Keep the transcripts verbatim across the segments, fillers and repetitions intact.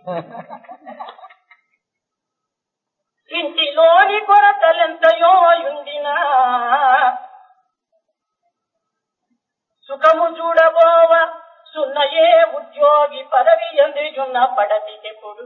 ఇంటిలోని కొరతలెంతయో యుండినా సుఖము చూడబోవ సున్నయే ఉద్యోగి పదవి ఎందున్న పడతికెప్పుడు.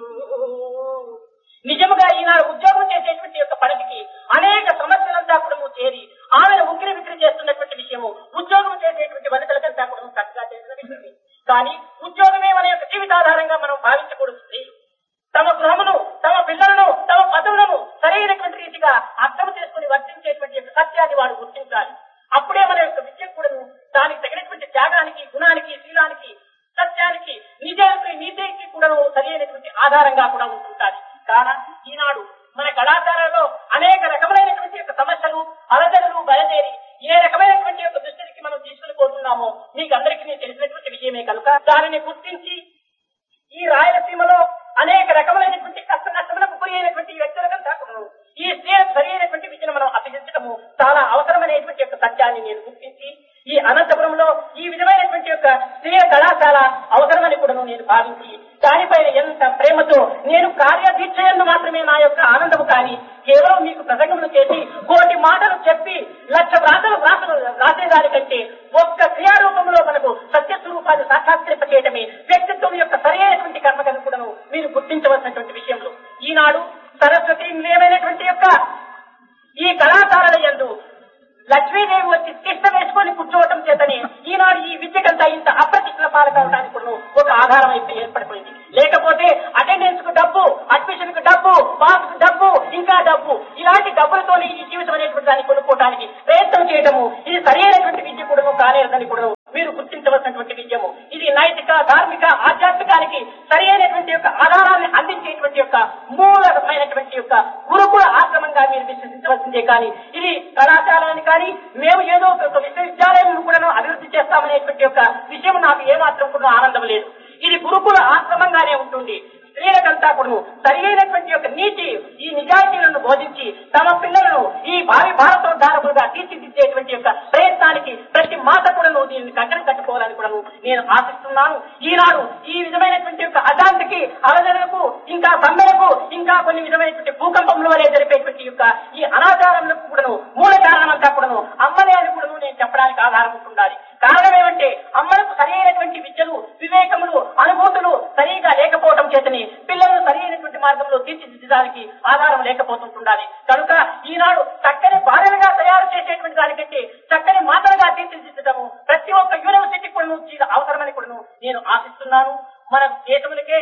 నిజముగా ఈనాడు ఉద్యోగం చేసేటువంటి యొక్క పడతికి అనేక సమస్యలంతా కూడా చేరి ఆమెను ఉక్కిరి విక్కిరి చేస్తున్నటువంటి విషయము ఉద్యోగం చేసేటువంటి వనితలకంతా కూడా చక్కగా చేసిన విషయమే. కానీ ఉద్యోగమే మన యొక్క జీవితాధారంగా మనం భావించకూడదు. తమ గృహమును, తమ పిల్లలను, తమ పదవులను సరైనటువంటి రీతిగా అర్థం చేసుకుని వర్తించేటువంటి యొక్క సత్యాన్ని వాడు గుర్తించాలి. అప్పుడే మన యొక్క విద్య కూడా దానికి తగినటువంటి త్యాగానికి, గుణానికి, శీలానికి, సత్యానికి, నిజానికి, నీతికి కూడా సరైనటువంటి ఆధారంగా కూడా ఉంటుంటారు. కావున ఈనాడు మన కళాశాలలో అనేక రకములైనటువంటి యొక్క సమస్యలు, అలజడులు బయలుదేరి ఏ రకమైనటువంటి యొక్క దృష్టికి మనం తీసుకుని పోతున్నామో మీకు అందరికీ తెలిసినటువంటి విషయమే కనుక దానిని గుర్తించి ఈ రాయలసీమలో అనేక రకములైనటువంటి కష్ట నష్టములకు గురి అయినటువంటి వ్యక్తులకంతా కూడా ఈ స్త్రీలకు సరి అయినటువంటి విద్యను మనం అభ్యసించడము చాలా అవసరమైనటువంటి యొక్క సత్యాన్ని నేను గుర్తించి ఈ అనంతపురంలో ఈ విధమైనటువంటి యొక్క స్త్రీ కళాశాల అవసరమని కూడా నేను భావించి దానిపైన ఎంత ప్రేమతో నేను కార్యదీక్షయందు మాత్రమే నా యొక్క ఆనందము కానీ కేవలం మీకు ప్రసంగములు చేసి కోటి మాటలు చెప్పి లక్ష వ్రాతలు వ్రాతలు రాసేదానికంటే ఒక్క క్రియారూపంలో మనకు సత్యస్వరూపాన్ని సాక్షాత్కరింప చేయటమే వ్యక్తిత్వం యొక్క సరైనటువంటి కర్మకను కూడా మీరు గుర్తించవలసినటువంటి విషయంలో ఈనాడు సరస్వతి నిలయమైనటువంటి యొక్క ఈ కళాశాలల యందు లక్ష్మీదేవి వచ్చి తిష్ట వేసుకొని కూర్చోవటం చేతనే ఈనాడు ఈ విద్యకంతా ఇంత అప్రతిష్ట పాలకవడానికి కూడా ఒక ఆధారం అయితే ఏర్పడిపోయింది. లేకపోతే అటెండెన్స్ కు డబ్బు, అడ్మిషన్ కు డబ్బు, పాస్ కు డబ్బు, ఇంకా డబ్బు, ఇలాంటి డబ్బులతోనే ఈ జీవితం అనేటువంటి దాన్ని కొనుక్కోవడానికి ప్రయత్నం చేయడము ఇది సరైనటువంటి విద్య కూడా కానేదని కూడా మీరు గుర్తించవలసినటువంటి విషయము. ఇది నైతిక, ధార్మిక, ఆధ్యాత్మికానికి సరైనటువంటి యొక్క ఆధారాన్ని అందించేటువంటి యొక్క మూలమైనటువంటి యొక్క గురుకుల ఆశ్రమంగా మీరు విశ్వసించవలసిందే. కానీ ఇది కళాశాలని కానీ మేము ఏదో ఒక విశ్వవిద్యాలయం కూడా అభివృద్ధి చేస్తామనేటువంటి యొక్క విషయం నాకు ఏమాత్రం కూడా ఆనందం లేదు. ఇది గురుకుల ఆశ్రమంగానే ఉంటుంది. స్త్రీలకంతా కూడా సరైనటువంటి యొక్క నీతి, ఈ నిజాయితీలను బోధించి తమ పిల్లలను ఈ భావి భారతోద్ధారకులుగా తీర్చిదిద్దేటువంటి యొక్క ప్రయత్నానికి ప్రతి మాత కూడా దీన్ని కంకణం కట్టుకోవాలని కూడా నేను ఆశిస్తున్నాను. ఈనాడు ఈ విధమైనటువంటి యొక్క అశాంతికి, అలజడులకు, ఇంకా సమ్మెలకు, ఇంకా కొన్ని విధమైనటువంటి భూకంపంలో వలె జరిపేటువంటి యొక్క ఈ అనాచారములకు కూడా మూల కారణమంతా కూడా అమ్మలే అని కూడా నేను చెప్పడానికి ఆధారం ఉంటుండాలి. కారణం ఏమంటే అమ్మలకు సరైనటువంటి విద్యలు, వివేకములు, అనుభూతులు సరిగా లేకపోవడం చేతని పిల్లలను సరైనటువంటి మార్గంలో తీర్చిదిద్దడానికి ఆధారం లేకపోతుండాలి. కనుక ఈనాడు చక్కని భార్యలుగా తయారు చేసేటువంటి దానికంటే చక్కని మాటలుగా తీర్చిదిద్దడము ప్రతి ఒక్క యూనివర్సిటీ కూడా అవసరమని కూడా నేను ఆశిస్తున్నాను. మన దేశములకే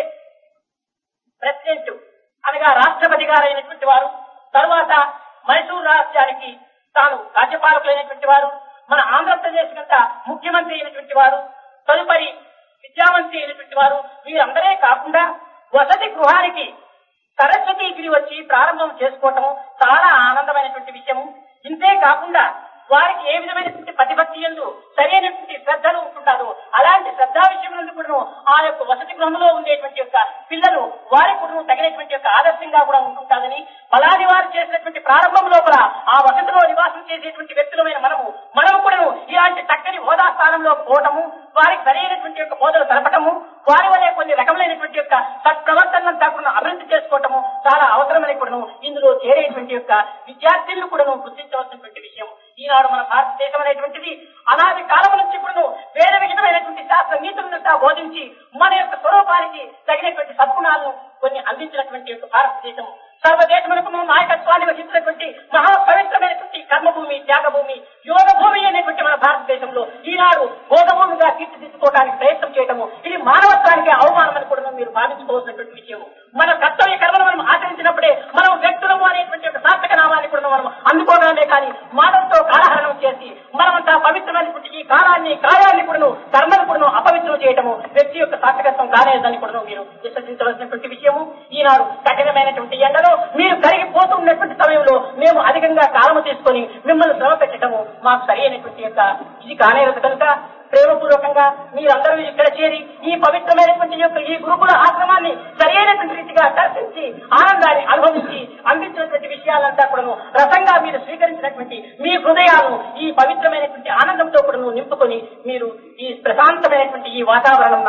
ప్రెసిడెంట్ అనగా రాష్ట్రపతి గారైనటువంటి వారు, తరువాత మైసూరు రాష్ట్రానికి తాను రాజ్యపాలకులైనటువంటి వారు, మన ఆంధ్రప్రదేశ్ కంట ముఖ్యమంత్రి అయినటువంటి వారు, తదుపరి విద్యామంత్రి అయినటువంటి వారు, వీరందరే కాకుండా వసతి గృహానికి సరస్వతి వచ్చి ప్రారంభం చేసుకోవటం చాలా ఆనందమైనటువంటి విషయము. ఇంతే కాకుండా వారికి ఏ విధమైనటువంటి ప్రతిభక్తి యందు సరైనటువంటి శ్రద్ధలు ఉంటున్నారో అలాంటి శ్రద్ధా విషయంలో కూడా ఆ యొక్క వసతి గృహంలో ఉండేటువంటి యొక్క పిల్లలు వారి కూడా తగినటువంటి యొక్క ఆదర్శంగా కూడా ఉంటుంటారని, ఫలాని వారు చేసినటువంటి ప్రారంభం లోపల ఆ వసతిలో నివాసం చేసేటువంటి వ్యక్తులమైన మనము మనము కూడా ఇలాంటి చక్కని హోదా స్థానంలో పోవటము, వారికి సరైనటువంటి యొక్క బోధలు తెలపటము, వారి వలె కొన్ని రకములైనటువంటి యొక్క సత్ప్రవర్తనలను తక్కువ అభివృద్ధి చేసుకోవటము చాలా అవసరమని కూడా ఇందులో చేరేటువంటి యొక్క విద్యార్థులను కూడా గుర్తించవలసినటువంటి విషయం. ఈనాడు మన భారతదేశం అనేటువంటిది అనాది కాలం నుంచి కూడా వేరే విధమైనటువంటి శాస్త్ర నీతులంతా బోధించి మన యొక్క స్వరూపానికి తగినటువంటి సద్గుణాలను కొన్ని అందించినటువంటి యొక్క భారతదేశం సర్వదేశములకు నాయకత్వాన్ని వహించినటువంటి మహాపవిత్రమైనటువంటి కర్మభూమి, త్యాగభూమి, యోగ భూమి అనేటువంటి మన భారతదేశంలో ఈనాడు భోగభూమిగా తీర్చిదిద్దుకోవడానికి ప్రయత్నం చేయటము ఇది మానవత్వానికి అవమానమని కూడా మీరు భావించుకోవాల్సినటువంటి విషయం. మన కర్తవ్య కర్మను మనం ఆచరించినప్పుడే మనం వ్యక్తులము అనేటువంటి ఒక సార్థక నామాన్ని కూడా మనం అందుకోవడమే కానీ మానవులతో కాలహరణం చేసి మనమంతా పవిత్రమైనటువంటి ఈ కాలాన్ని, కార్యాన్ని కూడా కర్మను కూడా అపవిత్రం చేయటము వ్యక్తి యొక్క సార్థకత్వం కాలేదని కూడా మీరు విశ్వసించవలసినటువంటి విషయము. ఈనాడు కఠినమైనటువంటి ఎండలో మీరు కరిగిపోతున్నటువంటి సమయంలో మేము అధికంగా కాలము తీసుకొని మిమ్మల్ని శ్రమ పెట్టడము మాకు సరైనటువంటి యొక్క ఇది కానేరదు. కనుక ప్రేమపూర్వకంగా మీరందరూ ఇక్కడ చేరి ఈ పవిత్రమైనటువంటి యొక్క ఈ గురుకుల ఆశ్రమాన్ని సరైనటువంటి రీతిగా దర్శించి ఆనందాన్ని అనుభవించి అందించినటువంటి విషయాలంతా కూడా రసంగా మీరు స్వీకరించినటువంటి మీ హృదయాలను ఈ పవిత్రమైనటువంటి ఆనందంతో కూడా నింపుకొని మీరు ఈ ప్రశాంతమైనటువంటి ఈ వాతావరణం నందు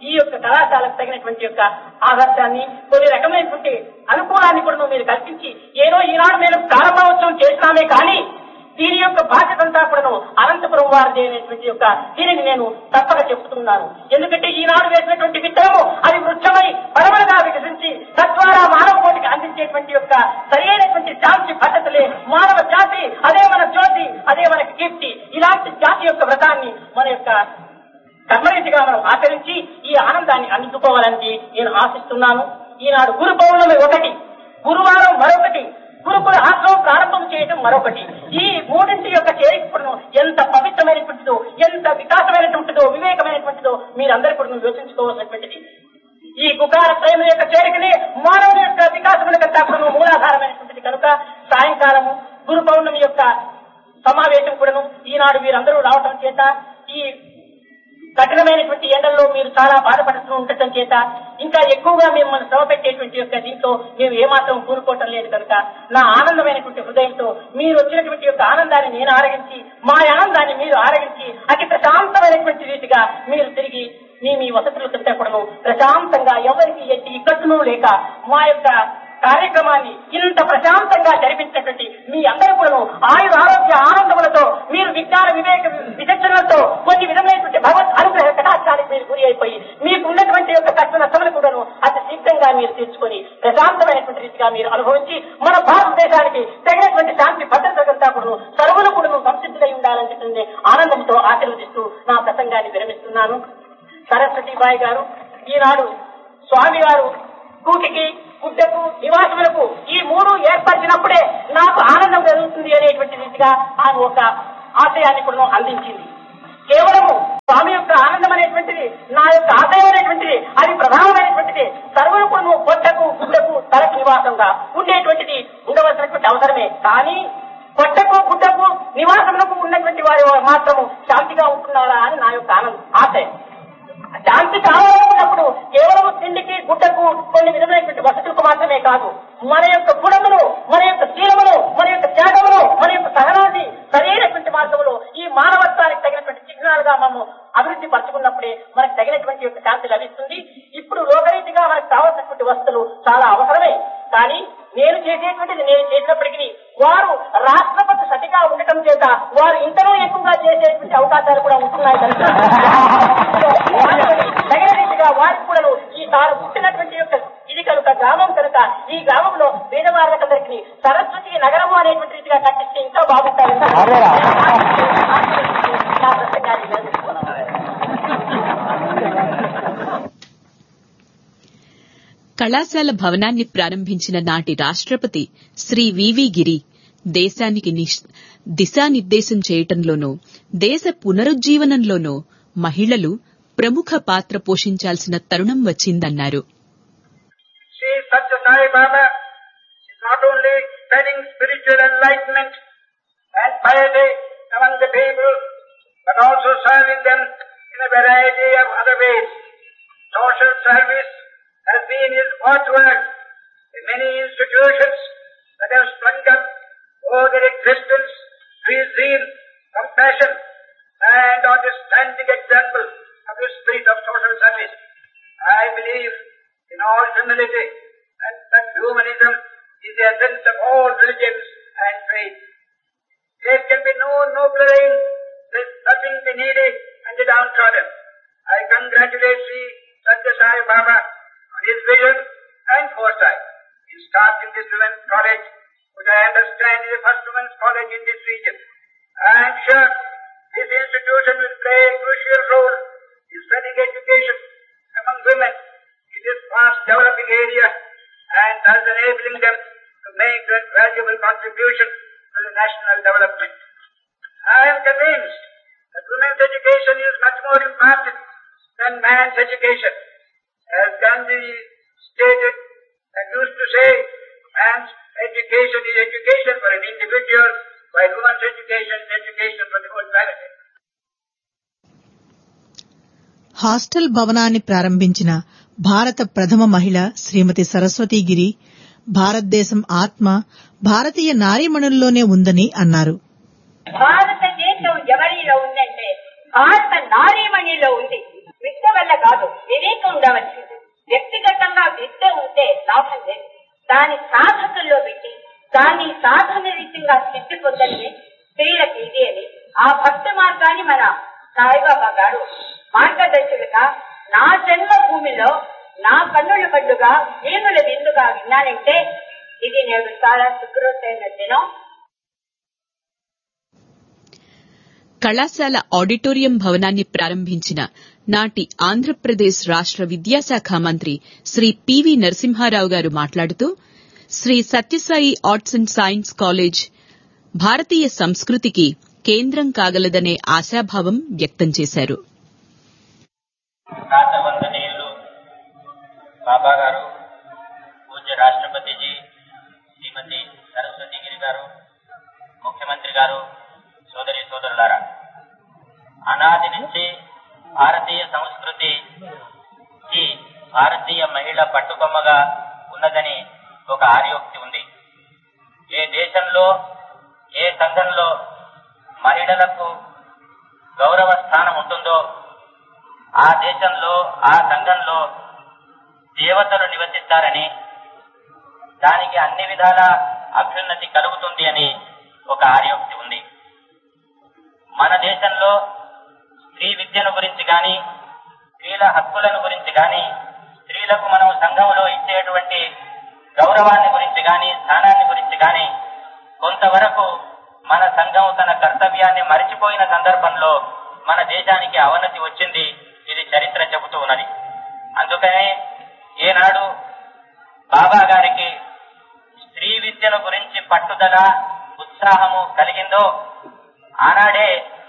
ఈ యొక్క కళాశాలకు తగినటువంటి యొక్క ఆదర్శాన్ని కొన్ని రకమైనటువంటి అనుకూలాన్ని కూడా మీరు కల్పించి ఏదో ఈనాడు మేము ప్రారంభోత్సవం చేసినామే కానీ దీని యొక్క బాధ్యత అంతా కూడాను అనంతపురం వారిది అనేటువంటి యొక్క దీనిని నేను తప్పక చెప్తున్నాను. ఎందుకంటే ఈనాడు వేసినటువంటి విత్తనము అది వృక్షమై పరమలుగా వికసించి తద్వారా మానవ కోటికి అందించేటువంటి యొక్క సరైనటువంటి శాంతి పద్ధతులే మానవ జాతి, అదే మన జ్యోతి, అదే మన కీర్తి. ఇలాంటి జాతి యొక్క వ్రతాన్ని మన యొక్క కర్మరీతిగా మనం ఆచరించి ఈ ఆనందాన్ని అందుకోవాలని నేను ఆశిస్తున్నాను. ఈనాడు గురు పౌర్ణమి ఒకటి, గురువారం మరొకటి, గురుకుల ఆశ్రమం ప్రారంభం చేయడం మరొకటి. ఈ మూడింటి యొక్క చేరికను ఎంత పవిత్రమైనటువంటిదో, ఎంత వికాసమైనటువంటిదో, వివేకమైనటువంటిదో మీరందరూ కూడా యోచించుకోవాల్సినటువంటిది. ఈ కుకార ప్రేమ యొక్క చేరికనే మానవుని యొక్క వికాసములకంతా కూడా మూలాధారమైనటువంటిది కనుక సాయంకాలము గురు పౌర్ణమి యొక్క సమావేశం కూడాను ఈనాడు మీరందరూ రావటం చేత ఈ కఠినమైనటువంటి ఎండల్లో మీరు చాలా బాధపడుతూ ఉండటం చేత ఇంకా ఎక్కువగా మిమ్మల్ని శ్రమ పెట్టేటువంటి యొక్క దీంతో మేము ఏమాత్రం కూరుకోవటం లేదు కనుక నా ఆనందమైనటువంటి హృదయంతో మీరు వచ్చినటువంటి యొక్క ఆనందాన్ని నేను ఆరగించి మా ఆనందాన్ని మీరు ఆరగించి అతి ప్రశాంతమైనటువంటి రీతిగా మీరు తిరిగి మీ మీ వసతులు కూడా ప్రశాంతంగా ఎవరికి ఎట్టి ఇక్కట్టును లేక మా యొక్క కార్యక్రమాన్ని ఇంత ప్రశాంతంగా జరిపించినటువంటి మీ అందరూ కూడా ఆయుర ఆరోగ్య ఆనందములతో మీరు విజ్ఞాన వివేక విచక్షణలతో కొన్ని విధమైనటువంటి భగవత్ అనుగ్రహ కటాక్షానికి మీరు గురి అయిపోయి మీకు ఉన్నటువంటి యొక్క కష్ట నష్టములు కూడాను అతి శీఘ్రంగా మీరు తీర్చుకొని ప్రశాంతమైనటువంటి రీతిగా మీరు అనుభవించి మన భారతదేశానికి తగినటువంటి శాంతి భద్రతలంతా కూడా సర్వులు కూడా సంసిద్ధులై ఉండాలని చెప్పి ఆనందంతో ఆశీర్వదిస్తూ నా ప్రసంగాన్ని విరమిస్తున్నాను. సరస్వతీబాయి గారు ఈనాడు స్వామి గారు కూటికి గుడ్డకు నివాసములకు ఈ మూడు ఏర్పరిచినప్పుడే నాకు ఆనందం కలుగుతుంది అనేటువంటి రీతిగా ఆమె ఒక ఆశయాన్ని కూడా అందించింది. కేవలము స్వామి యొక్క ఆనందం అనేటువంటిది నా యొక్క ఆశయం అనేటువంటిది అది ప్రధానమైనటువంటిది. సర్వులు కూడా పొట్టకు గుడ్డకు తలకు నివాసంగా ఉండేటువంటిది ఉండవలసినటువంటి అవసరమే. కానీ పొట్టకు గుడ్డకు నివాసములకు ఉన్నటువంటి వారు మాత్రము శాంతిగా ఉంటున్నారా అని నా యొక్క ఆనందం ఆశయం. శాంతి కావాలనుకున్నప్పుడు కేవలం తిండికి గుడ్డకు కొన్ని విధమైనటువంటి వసతులకు మాత్రమే కాదు, మన యొక్క గుణములు, మన యొక్క శీలములు, మన యొక్క త్యాగములు, మన యొక్క సహనాన్ని సరైనటువంటి మార్గములు ఈ మానవత్వానికి తగినటువంటి చిహ్నాలుగా మనము అభివృద్ధి పరచుకున్నప్పుడే మనకు తగినటువంటి యొక్క శాంతి లభిస్తుంది. ఇప్పుడు లోకరీతిగా మనకు కావాల్సినటువంటి వస్తువులు చాలా అవసరమే. కానీ నేను చేసేటువంటిది నేను చేసినప్పటికీ వారు రాష్ట్రపతి సతిగా ఉండటం చేత వారు ఇంతలో ఎక్కువగా చేసేటువంటి అవకాశాలు కూడా ఉంటున్నాయి కనుక తగిన రీతిగా వారికి కూడా ఈ తాను పుట్టినటువంటి యొక్క ఇది కనుక గ్రామం కనుక ఈ గ్రామంలో పేదవాళ్ళకందరికీ సరస్వతి నగరము అనేటువంటి రీతిగా కట్టిస్తే ఇంకా బాగుంటారు. కళాశాల భవనాన్ని ప్రారంభించిన నాటి రాష్ట్రపతి శ్రీ వివి గిరి దేశానికి దిశానిర్దేశం చేయటంలోనూ దేశ పునరుజ్జీవనంలోనూ మహిళలు ప్రముఖ పాత్ర పోషించాల్సిన తరుణం వచ్చిందన్నారు. శ్రీ సత్య Sai Baba not only spreading spiritual enlightenment and piety among the people, but also serving them in a variety of other ways. Social service has been his watchword. In many institutions that have sprung up over their existence to his zeal, compassion, and are the standing example of the spirit of social service. I believe in all humility and that humanism is the essence of all religions and faiths. There can be no nobler aim than serving the needy and the downtrodden. I congratulate Sri Satya Sai Baba on his vision and foresight in starting this women's college, which I understand is the first women's college in this region. I am sure this institution will play a crucial role in spreading education among women in this fast developing area and thus enabling them to make a valuable contribution to the national development. I am convinced that women's education is much more important than man's education. As Gandhi stated and used to say, man's education is education for an individual, while women's education is education for the whole family. Hostel భవనాన్ని ప్రారంభించిన భారత ప్రథమ మహిళ శ్రీమతి సరస్వతీ గిరి భారతదేశం ఆత్మ భారతీయ నారీమణుల్లోనే ఉందని అన్నారు. భారతదేశం ఎవరిలో ఉందంటే భారత నారీమణిలో ఉంది. విద్య వల్ల కాదు, వివేకం ఉండవలసింది. వ్యక్తిగతంగా విద్య ఉంటే లాభం లేదు. దాని సాధకుల్లో పెట్టి దాన్ని సాధన రీతిగా స్థితి పొందని స్త్రీలకు ఇది అని ఆ భక్తి మార్గాన్ని మన సాయిబాబా గారు మార్గదర్శకులుగా నా జన్మ భూమిలో నా కన్నుల పడ్డుగా వీణుల విందుగా విన్నానంటే ఇది నేడు చాలా సుఖృతైన దినం. కళాశాల ఆడిటోరియం భవనాన్ని ప్రారంభించిన నాటి ఆంధ్రప్రదేశ్ రాష్ట్ర విద్యాశాఖ మంత్రి శ్రీ పివి నరసింహారావు గారు మాట్లాడుతూ Shri Sathya Sai arts and science college భారతీయ సంస్కృతికి కేంద్రం కాగలదనే ఆశాభావం వ్యక్తం చేశారు. బాబా గారు, పూజ్య రాష్ట్రపతిజీ శ్రీమతి సరస్వతి గిరి గారు, ముఖ్యమంత్రి గారు, సోదరి సోదరులారా, అనాది నుంచి భారతీయ సంస్కృతికి భారతీయ మహిళ పట్టుకొమ్మగా ఉన్నదని ఒక ఆర్యోక్తి ఉంది. ఏ దేశంలో ఏ సంఘంలో మహిళలకు గౌరవ స్థానం ఉంటుందో ఆ దేశంలో ఆ సంఘంలో దేవతలు నివసిస్తారని, దానికి అన్ని విధాల అభ్యున్నతి కలుగుతుంది అని ఒక ఆర్యోక్తి ఉంది. మన దేశంలో స్త్రీ విద్యను గురించి గాని, స్త్రీల హక్కులను గురించి గాని, స్త్రీలకు మనం సంఘంలో ఇచ్చేటువంటి గౌరవాన్ని గురించి గాని, స్థానాన్ని గురించి గాని కొంతవరకు మన సంఘం తన కర్తవ్యాన్ని మరిచిపోయిన సందర్భంలో మన దేశానికి అవనతి వచ్చింది. ఇది చరిత్ర చెబుతూ ఉన్నది. అందుకనే ఏనాడు బాబా గారికి స్త్రీ విద్యను గురించి పట్టుదల, ఉత్సాహము కలిగిందో ఆనాడే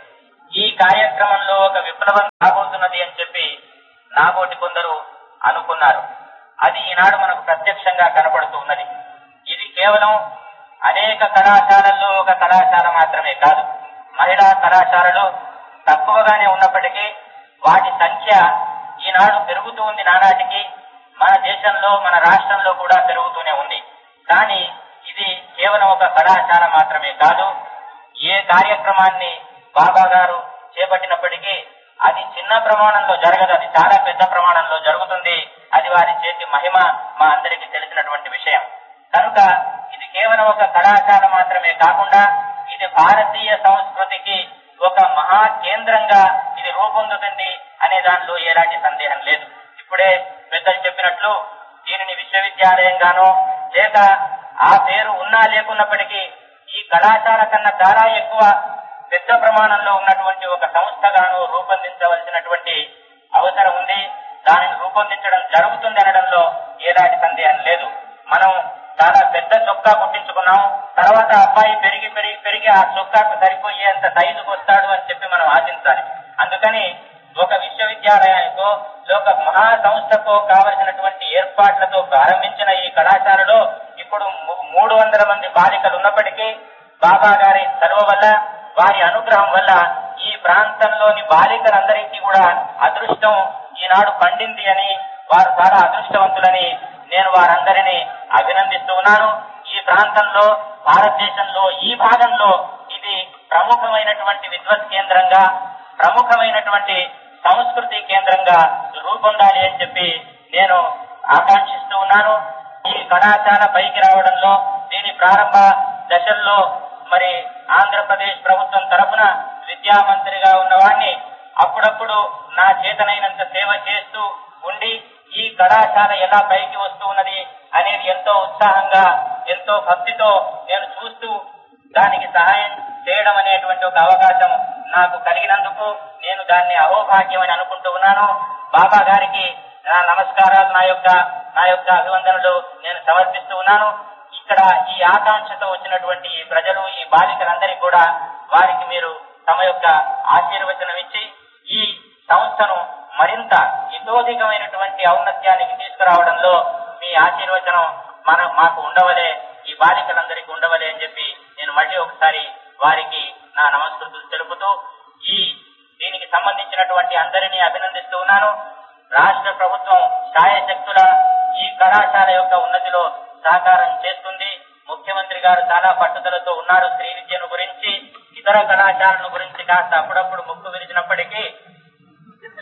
ఈ కార్యక్రమంలో ఒక విప్లవం రాబోతున్నది అని చెప్పి నాబోటి కొందరు అనుకున్నారు. అది ఈనాడు మనకు ప్రత్యక్షంగా కనపడుతూ ఉన్నది. ఇది కేవలం అనేక కళాశాలల్లో ఒక కళాశాల మాత్రమే కాదు. మహిళా కళాశాలలు తక్కువగానే ఉన్నప్పటికీ వాటి సంఖ్య ఈనాడు పెరుగుతూ ఉంది. నానాటికి మన దేశంలో మన రాష్ట్రంలో కూడా పెరుగుతూనే ఉంది. కానీ ఇది కేవలం ఒక కళాశాల మాత్రమే కాదు. ఏ కార్యక్రమాన్ని బాబా గారు చేపట్టినప్పటికీ అది చిన్న ప్రమాణంలో జరగదు, అది చాలా పెద్ద ప్రమాణంలో జరుగుతుంది. అది వారి చేతి మహిమ మా అందరికీ తెలిసినటువంటి విషయం. కనుక ఇది కేవలం ఒక కళాశాల మాత్రమే కాకుండా ఇది భారతీయ సంస్కృతికి ఒక మహా కేంద్రంగా ఇది రూపొందుతుంది అనే దానిలో ఎలాంటి సందేహం లేదు. ఇప్పుడే పెద్దలు చెప్పినట్లు దీనిని విశ్వవిద్యాలయంగానో లేక ఆ పేరు ఉన్నా లేకున్నప్పటికీ ఈ కళాశాల కన్నా చాలా ఎక్కువ పెద్ద ప్రమాణంలో ఉన్నటువంటి ఒక సంస్థగాను రూపొందించవలసినటువంటి అవసరం ఉంది. దానిని రూపొందించడం జరుగుతుంది అనడంలో ఎలాంటి సందేహం లేదు. మనం చాలా పెద్ద చొక్కా కుట్టించుకున్నాం, తర్వాత అబ్బాయి పెరిగి పెరిగి పెరిగి ఆ చొక్కాకు సరిపోయేంత సైజుకు వస్తాడు అని చెప్పి మనం ఆశించాలి. అందుకని ఒక విశ్వవిద్యాలయానికో ఒక మహా సంస్థకో కావలసినటువంటి ఏర్పాట్లతో ప్రారంభించిన ఈ కళాశాలలో ఇప్పుడు మూడు వందల మంది బాలికలు ఉన్నప్పటికీ బాబా గారి చదువు వల్ల, వారి అనుగ్రహం వల్ల ఈ ప్రాంతంలోని బాలికలందరికీ కూడా అదృష్టం ఈనాడు పండింది అని, వారు చాలా అదృష్టవంతులని నేను వారందరినీ అభినందిస్తూ ఉన్నాను. ఈ ప్రాంతంలో, భారతదేశంలో ఈ భాగంలో ఇది ప్రముఖమైనటువంటి విద్వత్ కేంద్రంగా, ప్రముఖమైనటువంటి సంస్కృతి కేంద్రంగా రూపొందాలి అని చెప్పి నేను ఆకాంక్షిస్తూ ఉన్నాను. ఈ కళాశాల పైకి రావడంలో, దీని ప్రారంభ దశల్లో మరి ఆంధ్రప్రదేశ్ ప్రభుత్వం తరఫున విద్యా మంత్రిగా ఉన్నవాడిని అప్పుడప్పుడు నా చేతనైనంత సేవ చేస్తూ ఉండి ఈ కళాశాల ఎలా పైకి వస్తూ ఉన్నది అనేది ఎంతో ఉత్సాహంగా, ఎంతో భక్తితో నేను చూస్తూ దానికి సహాయం చేయడం అనేటువంటి ఒక అవకాశం నాకు కలిగినందుకు నేను దాన్ని అహోభాగ్యం అని అనుకుంటూ ఉన్నాను. బాబా గారికి నా నమస్కారాలు, నా యొక్క నా యొక్క అభివందనలు నేను సమర్పిస్తూ ఉన్నాను. ఇక్కడ ఈ ఆకాంక్షతో వచ్చినటువంటి ఈ ప్రజలు, ఈ బాలికలందరికీ కూడా వారికి మీరు తమ యొక్క ఆశీర్వచనం ఇచ్చి ఈ సంస్థను మరింత హితోధికమైనటువంటి ఔన్నత్యానికి తీసుకురావడంలో మీ ఆశీర్వచనం మన మాకు ఉండవలే, ఈ బాలికలందరికీ ఉండవలే అని చెప్పి నేను మళ్ళీ ఒకసారి వారికి నా నమస్కృతులు తెలుపుతూ ఈ దీనికి సంబంధించినటువంటి అందరినీ అభినందిస్తూ ఉన్నాను. రాష్ట్ర ప్రభుత్వం శాయశక్తుల ఈ కళాశాల యొక్క ఉన్నతిలో సహకారం చేస్తుంది. ముఖ్యమంత్రి గారు చాలా పట్టుదలతో ఉన్నారు. స్త్రీ విద్యను గురించి, ఇతర కళాశాలను గురించి కాస్త అప్పుడప్పుడు ముక్కు విరిచినప్పటికీ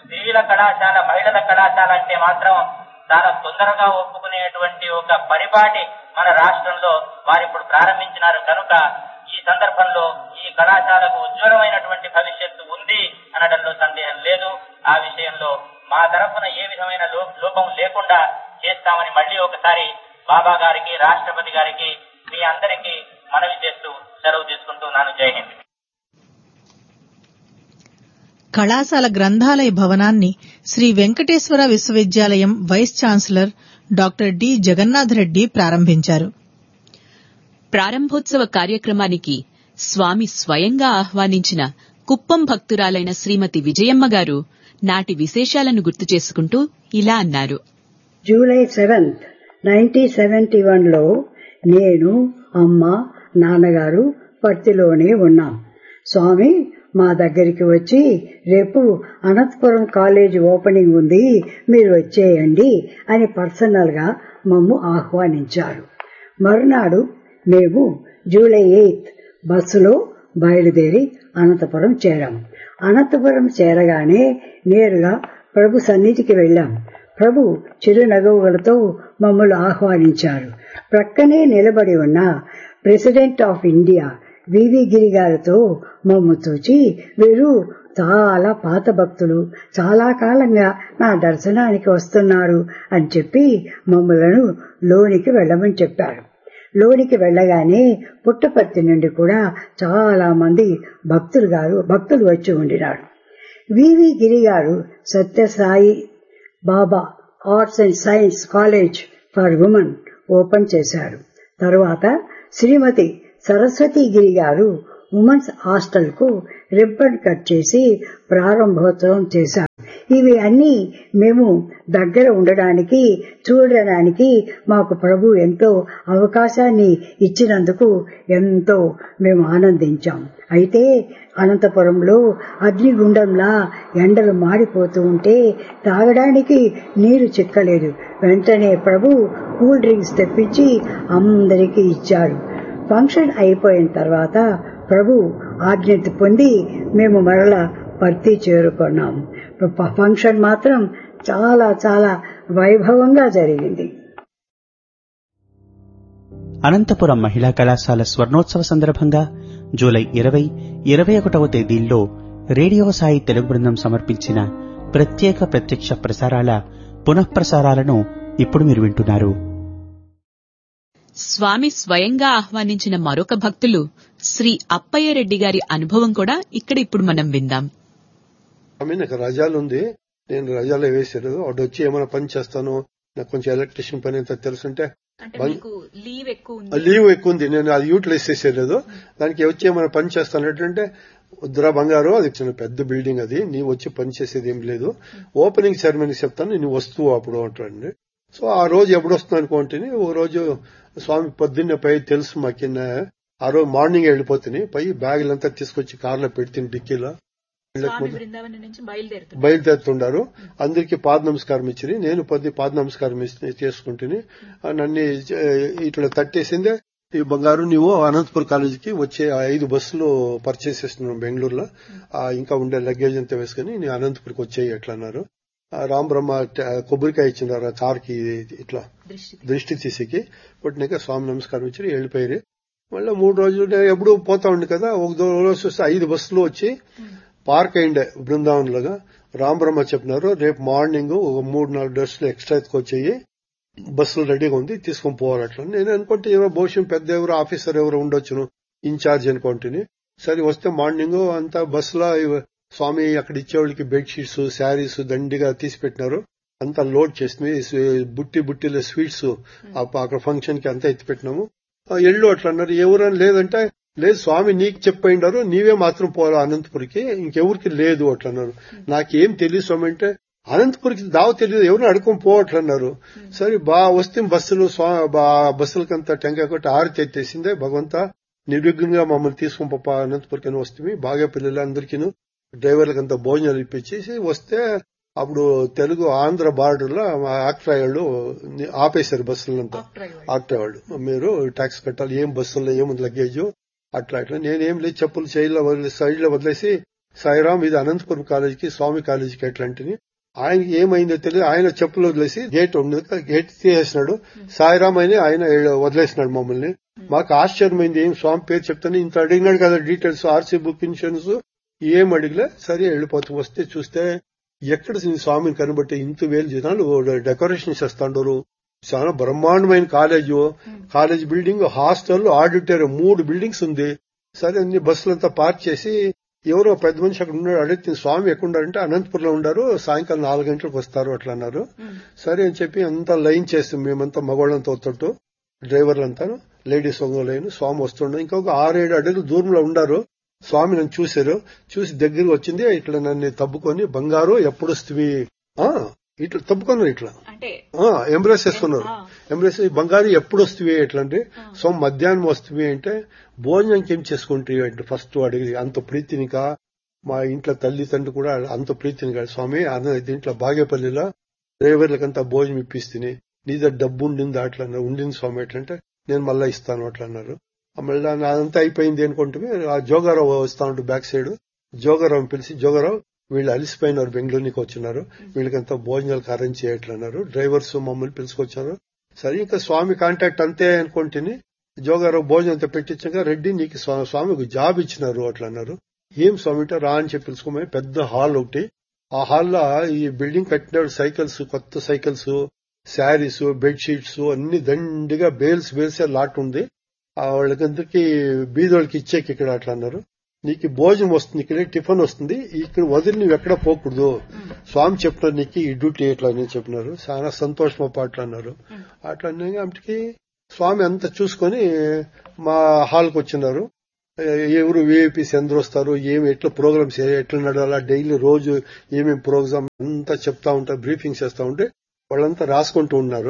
స్త్రీల కళాశాల, మహిళల కళాశాల అంటే మాత్రం చాలా తొందరగా ఒప్పుకునేటువంటి ఒక పరిపాటి మన రాష్ట్రంలో వారు ఇప్పుడు ప్రారంభించినారు కనుక ఈ సందర్భంలో ఈ కళాశాలకు ఉజ్వలమైనటువంటి భవిష్యత్తు ఉంది అనడంలో సందేహం లేదు. ఆ విషయంలో మా తరఫున ఏ విధమైన లోపం లేకుండా చేస్తామని మళ్లీ ఒకసారి బాబా గారికి, రాష్ట్రపతి గారికి, మీ అందరికీ మనవి చేస్తూ సెలవు తీసుకుంటున్నాను. జై హింద్. కళాశాల గ్రంథాలయ భవనాన్ని శ్రీ వెంకటేశ్వర విశ్వవిద్యాలయం vice chancellor doctor D Jagannadh Reddy ప్రారంభించారు. ప్రారంభోత్సవ కార్యక్రమానికి స్వామి స్వయంగా ఆహ్వానించిన కుప్పం భక్తురాలైన శ్రీమతి విజయమ్మ గారు నాటి విశేషాలను గుర్తు చేసుకుంటూ ఇలా అన్నారు. July seventh nineteen seventy one లో నేను, అమ్మ, నాన్నగారు పర్తిలోనే ఉన్నాం. స్వామి మా దగ్గరికి వచ్చి రేపు అనంతపురం కాలేజ్ ఓపెనింగ్ ఉంది, మీరు వచ్చేయండి అని పర్సనల్ గా మమ్ము ఆహ్వానించారు. మరునాడు మేము జూలై ఎయిత్ బస్సులో బయలుదేరి అనంతపురం చేరాం. అనంతపురం చేరగానే నేరుగా ప్రభు సన్నిధికి వెళ్లాం. ప్రభు చిరునగవులతో మమ్మల్ని ఆహ్వానించారు. ప్రక్కనే నిలబడి ఉన్న ప్రెసిడెంట్ ఆఫ్ ఇండియా వివి గిరి గారితో మమ్ము చూచి, వీరు చాలా పాత భక్తులు, చాలా కాలంగా నా దర్శనానికి వస్తున్నారు అని చెప్పి మమ్మలను లోనికి వెళ్లమని చెప్పారు. లోనికి వెళ్లగానే పుట్టపర్తి నుండి కూడా చాలా మంది భక్తులు గారు భక్తులు వచ్చి ఉండినారు. వివి గిరి గారు సత్యసాయి బాబా arts and science college for women open చేశారు. తరువాత శ్రీమతి సరస్వతి గిరి గారు ఉమెన్స్ హాస్టల్ కు రిబ్బన్ కట్ చేసి ప్రారంభోత్సవం చేశారు. ఇవి అన్ని మేము దగ్గర ఉండడానికి, చూడడానికి మాకు ప్రభు ఎంతో అవకాశాన్ని ఇచ్చినందుకు ఎంతో మేము ఆనందించాం. అయితే అనంతపురంలో అగ్నిగుండంలా ఎండలు మాడిపోతూ ఉంటే తాగడానికి నీరు చిక్కలేదు. వెంటనే ప్రభు కూల్ డ్రింక్స్ తెప్పించి అందరికీ ఇచ్చారు. ఫంక్షన్ అయిపోయిన తర్వాత ప్రభు ఆజ్ఞ పొంది మేము మరలా పర్తి చేరుకున్నాం. ఫంక్షన్ మాత్రం చాలా చాలా వైభవంగా జరిగింది. అనంతపురం మహిళా కళాశాల స్వర్ణోత్సవ సందర్భంగా జూలై ఇరవై ఇరవై ఒకటవ తేదీల్లో రేడియో సాయి తెలుగు బృందం సమర్పించిన ప్రత్యేక ప్రత్యక్ష ప్రసారాల పునఃప్రసారాలను ఇప్పుడు మీరు వింటున్నారు. స్వామి స్వయంగా ఆహ్వానించిన మరొక భక్తులు శ్రీ అప్పయ్య రెడ్డి గారి అనుభవం కూడా ఇక్కడ ఇప్పుడు మనం విందాం. నాకు రజాలు ఉంది, నేను రజాలో వేసారు. వాడు వచ్చి ఏమైనా పని చేస్తాను, నాకు కొంచెం ఎలక్ట్రిషియన్ పని అంతా తెలుసుంటే లీవ్ ఎక్కువ ఉంది, నేను అది యూటిలైజ్ చేసేలేదు. దానికి వచ్చి ఏమైనా పని చేస్తాను అంటే, వద్దురా బంగారు, అది చిన్న పెద్ద బిల్డింగ్, అది నీవు వచ్చి పని చేసేది ఏం లేదు, ఓపెనింగ్ సెరమనీ చెప్తాను, నువ్వు వస్తువు అప్పుడు అంటాడు. సో ఆ రోజు ఎప్పుడు వస్తుంది అనుకుంటే, ఓ రోజు స్వామి పొద్దున్నే పై తెలుసు మాకిన్న, ఆ రోజు మార్నింగ్ వెళ్ళిపోతుంది పై బ్యాగులంతా తీసుకొచ్చి కార్లో పెడుతుంది డిక్కీలో, బయలుదేరుతుండారు. అందరికి పాద నమస్కారం ఇచ్చి నేను పొద్దు పాద నమస్కారం చేసుకుంటుని, నన్ను ఇట్లా తట్టేసిందే, ఈ బంగారు నువ్వు అనంతపురం కాలేజీకి వచ్చే ఐదు బస్సులు పర్చేస్ చేస్తున్నాను బెంగళూరులో, ఇంకా ఉండే లగేజ్ అంతా వేసుకుని నేను అనంతపురికి వచ్చేయి ఎట్లా అన్నారు. రామ్ బ్రహ్మ కొబ్బరికాయ ఇచ్చినారు కార్కి, ఇట్లా దృష్టి తీసికి కొట్టినాక స్వామి నమస్కారం ఇచ్చి వెళ్ళిపోయారు. మళ్ళీ మూడు రోజులు ఎప్పుడు పోతా ఉండి కదా, ఒక రోజు వస్తే ఐదు బస్సులు వచ్చి పార్క్ అయిండే బృందావన్లుగా. రామ్ బ్రహ్మ చెప్పినారు, రేపు మార్నింగ్ ఒక మూడు నాలుగు బస్సులు ఎక్స్ట్రా ఎత్తుకొచ్చేయి, బస్సులు రెడీగా ఉంది తీసుకొని పోవాలి. అట్లా నేను అనుకుంటే ఎవరో భవిష్యం పెద్ద ఎవరో ఆఫీసర్ ఎవరో ఉండొచ్చును, ఇన్ఛార్జ్ అనుకుంటుని. సరే వస్తే మార్నింగ్ అంతా బస్సులో స్వామి అక్కడ ఇచ్చేవాళ్ళకి బెడ్షీట్స్, శారీస్ దండిగా తీసి పెట్టినారు. అంతా లోడ్ చేసింది, బుట్టి బుట్టిలో స్వీట్స్ అక్కడ ఫంక్షన్ కి అంతా ఎత్తి పెట్టినాము. ఎళ్ళు అట్లా అన్నారు. ఎవరైనా లేదంటే, లేదు స్వామి నీకు చెప్పినారు, నీవే మాత్రం పోరా అనంతపురికి, ఇంకెవరికి లేదు అట్లా అన్నారు. నాకేం తెలియదు స్వామి అంటే, అనంతపురికి దావ తెలియదు, ఎవరిని అడుకొని పోవట్లన్నారు. సరే బా వస్తే బస్సులు బస్సులకంతా టెంకాయ కొట్టి ఆరితి ఎత్తేసిందే. భగవంతా నిర్విఘ్నంగా మమ్మల్ని తీసుకుని పప్ప అనంతపురికి వస్తే బాగా పిల్లలు అందరికీ డ్రైవర్లకంతా భోజనాలు ఇప్పించేసి వస్తే, అప్పుడు తెలుగు ఆంధ్ర బార్డర్ లో ఆక్ట్రా వాళ్ళు ఆపేశారు బస్సులంతా. ఆక్ట్రా వాళ్ళు మీరు ట్యాక్స్ కట్టాలి, ఏం బస్సుల్లో ఏముంది లగేజ్ అట్లా అట్లా. నేనేం లేదు, చెప్పులు చైర్లో వదిలేసి సైడ్ లో వదిలేసి సాయిరాం ఇది అనంతపురం కాలేజీకి స్వామి కాలేజీకి ఎట్లాంటిని ఆయనకి ఏమైందో తెలియదు. ఆయన చెప్పులు వదిలేసి గేట్ ఉండదు, గేట్ తీసేసినాడు. సాయిరాం అని ఆయన వదిలేసినాడు మమ్మల్ని. మాకు ఆశ్చర్యమైంది, ఏం స్వామి పేరు చెప్తాను ఇంత అడిగినాడు కదా డీటెయిల్స్, ఆర్సీ బుక్, ఇన్సూరెన్స్ ఏం అడిగలే. సరే వెళ్ళిపోతూ వస్తే చూస్తే ఎక్కడ స్వామిని కనబట్టి ఇంత వేలు జనాలు డెకరేషన్ చేస్తాండారు. చాలా బ్రహ్మాండమైన college, college building, hostel, auditorium మూడు బిల్డింగ్స్ ఉంది. సరే అన్ని బస్సులంతా పార్క్ చేసి ఎవరో పెద్ద మనిషి అక్కడ ఉన్నాడు, అడిగితే స్వామి ఎక్కడున్నారంటే అనంతపురంలో ఉన్నారు, సాయంకాలం నాలుగు గంటలకు వస్తారు అట్లా అన్నారు. సరే అని చెప్పి అంతా లైన్ చేస్తాం మేమంతా మగవాళ్ళంతా వస్తుంటూ, డ్రైవర్లంతా లేడీస్ ఒక లైన్. స్వామి వస్తుండ ఇంకొక ఆరేడు అడుగులు దూరంలో ఉండారు. స్వామి నన్ను చూశారు, చూసి దగ్గరికి వచ్చింది. ఇట్లా నన్ను తబ్బుకొని బంగారు ఎప్పుడు వస్తుంది ఇట్లా తప్పుకున్నారు, ఇట్లా ఎంబ్రెస్ చేసుకున్నారు. ఎంబ్రెస్ బంగారు ఎప్పుడు వస్తుంది ఎట్లా అంటే స్వామి మధ్యాహ్నం వస్తుంది అంటే భోజనానికి ఏం చేసుకుంటే అంటే ఫస్ట్ అడిగి అంత ప్రీతినిక మా ఇంట్లో తల్లి తండ్రి కూడా అంత ప్రీతిని కాదు స్వామి అన్న దీంట్లో బాగేపల్లిలో డ్రైవర్లకంతా భోజనం ఇప్పిస్తుంది, నీ దగ్గర డబ్బు ఉండింది అట్లా ఉండింది స్వామి ఎట్లంటే నేను మళ్ళా ఇస్తాను అట్లా అన్నారు. మళ్ళీ అదంతా అయిపోయింది అనుకుంటే ఆ జోగారావు వస్తా ఉంటూ బ్యాక్ సైడ్ జోగారావు పిలిచి, జోగారావు వీళ్ళు అలిసిపోయినారు, బెంగళూరుకి వచ్చినారు, వీళ్ళకంతా భోజనాలకు అరేంజ్ చేయట్లన్నారు. డ్రైవర్స్ మమ్మల్ని పిలుచుకొచ్చారు. సరే ఇంకా స్వామి కాంటాక్ట్ అంతే అనుకుంటేని జోగారావు భోజనం అంతా పెట్టించాక రెడ్డి నీకు స్వామికి జాబ్ ఇచ్చినారు అట్లా అన్నారు. ఏం స్వామి అంటే రా అని చెప్పి పిలుచుకోమని పెద్ద హాల్ ఒకటి, ఆ హాల్లో ఈ బిల్డింగ్ కట్టినాడు సైకిల్స్, కొత్త సైకిల్స్, శారీస్, బెడ్షీట్స్ అన్ని దండిగా బేల్స్ బేల్స్ లాట్ ఉంది. వాళ్ళకందరికి బీదోళ్ళకి ఇచ్చేకి ఇక్కడ అట్లా అన్నారు. నీకు భోజనం వస్తుంది, ఇక్కడ టిఫిన్ వస్తుంది, ఇక్కడ వదిలి నువ్వు ఎక్కడ పోకూడదు, స్వామి చెప్పినారు నీకు ఈ డ్యూటీ ఎట్లా అని చెప్పినారు. చాలా సంతోషం అట్లా అన్నారు. అట్లా అప్పటికి స్వామి అంతా చూసుకొని మా హాల్కి వచ్చినారు. ఎవరు వీఐపీస్ ఎందరు వస్తారు, ఏమి ఎట్లా ప్రోగ్రామ్స్ ఎట్లా నడాలా, డైలీ రోజు ఏమేమి ప్రోగ్రామ్ అంతా చెప్తా ఉంటారు, బ్రీఫింగ్ చేస్తా ఉంటే వాళ్ళంతా రాసుకుంటూ ఉన్నారు.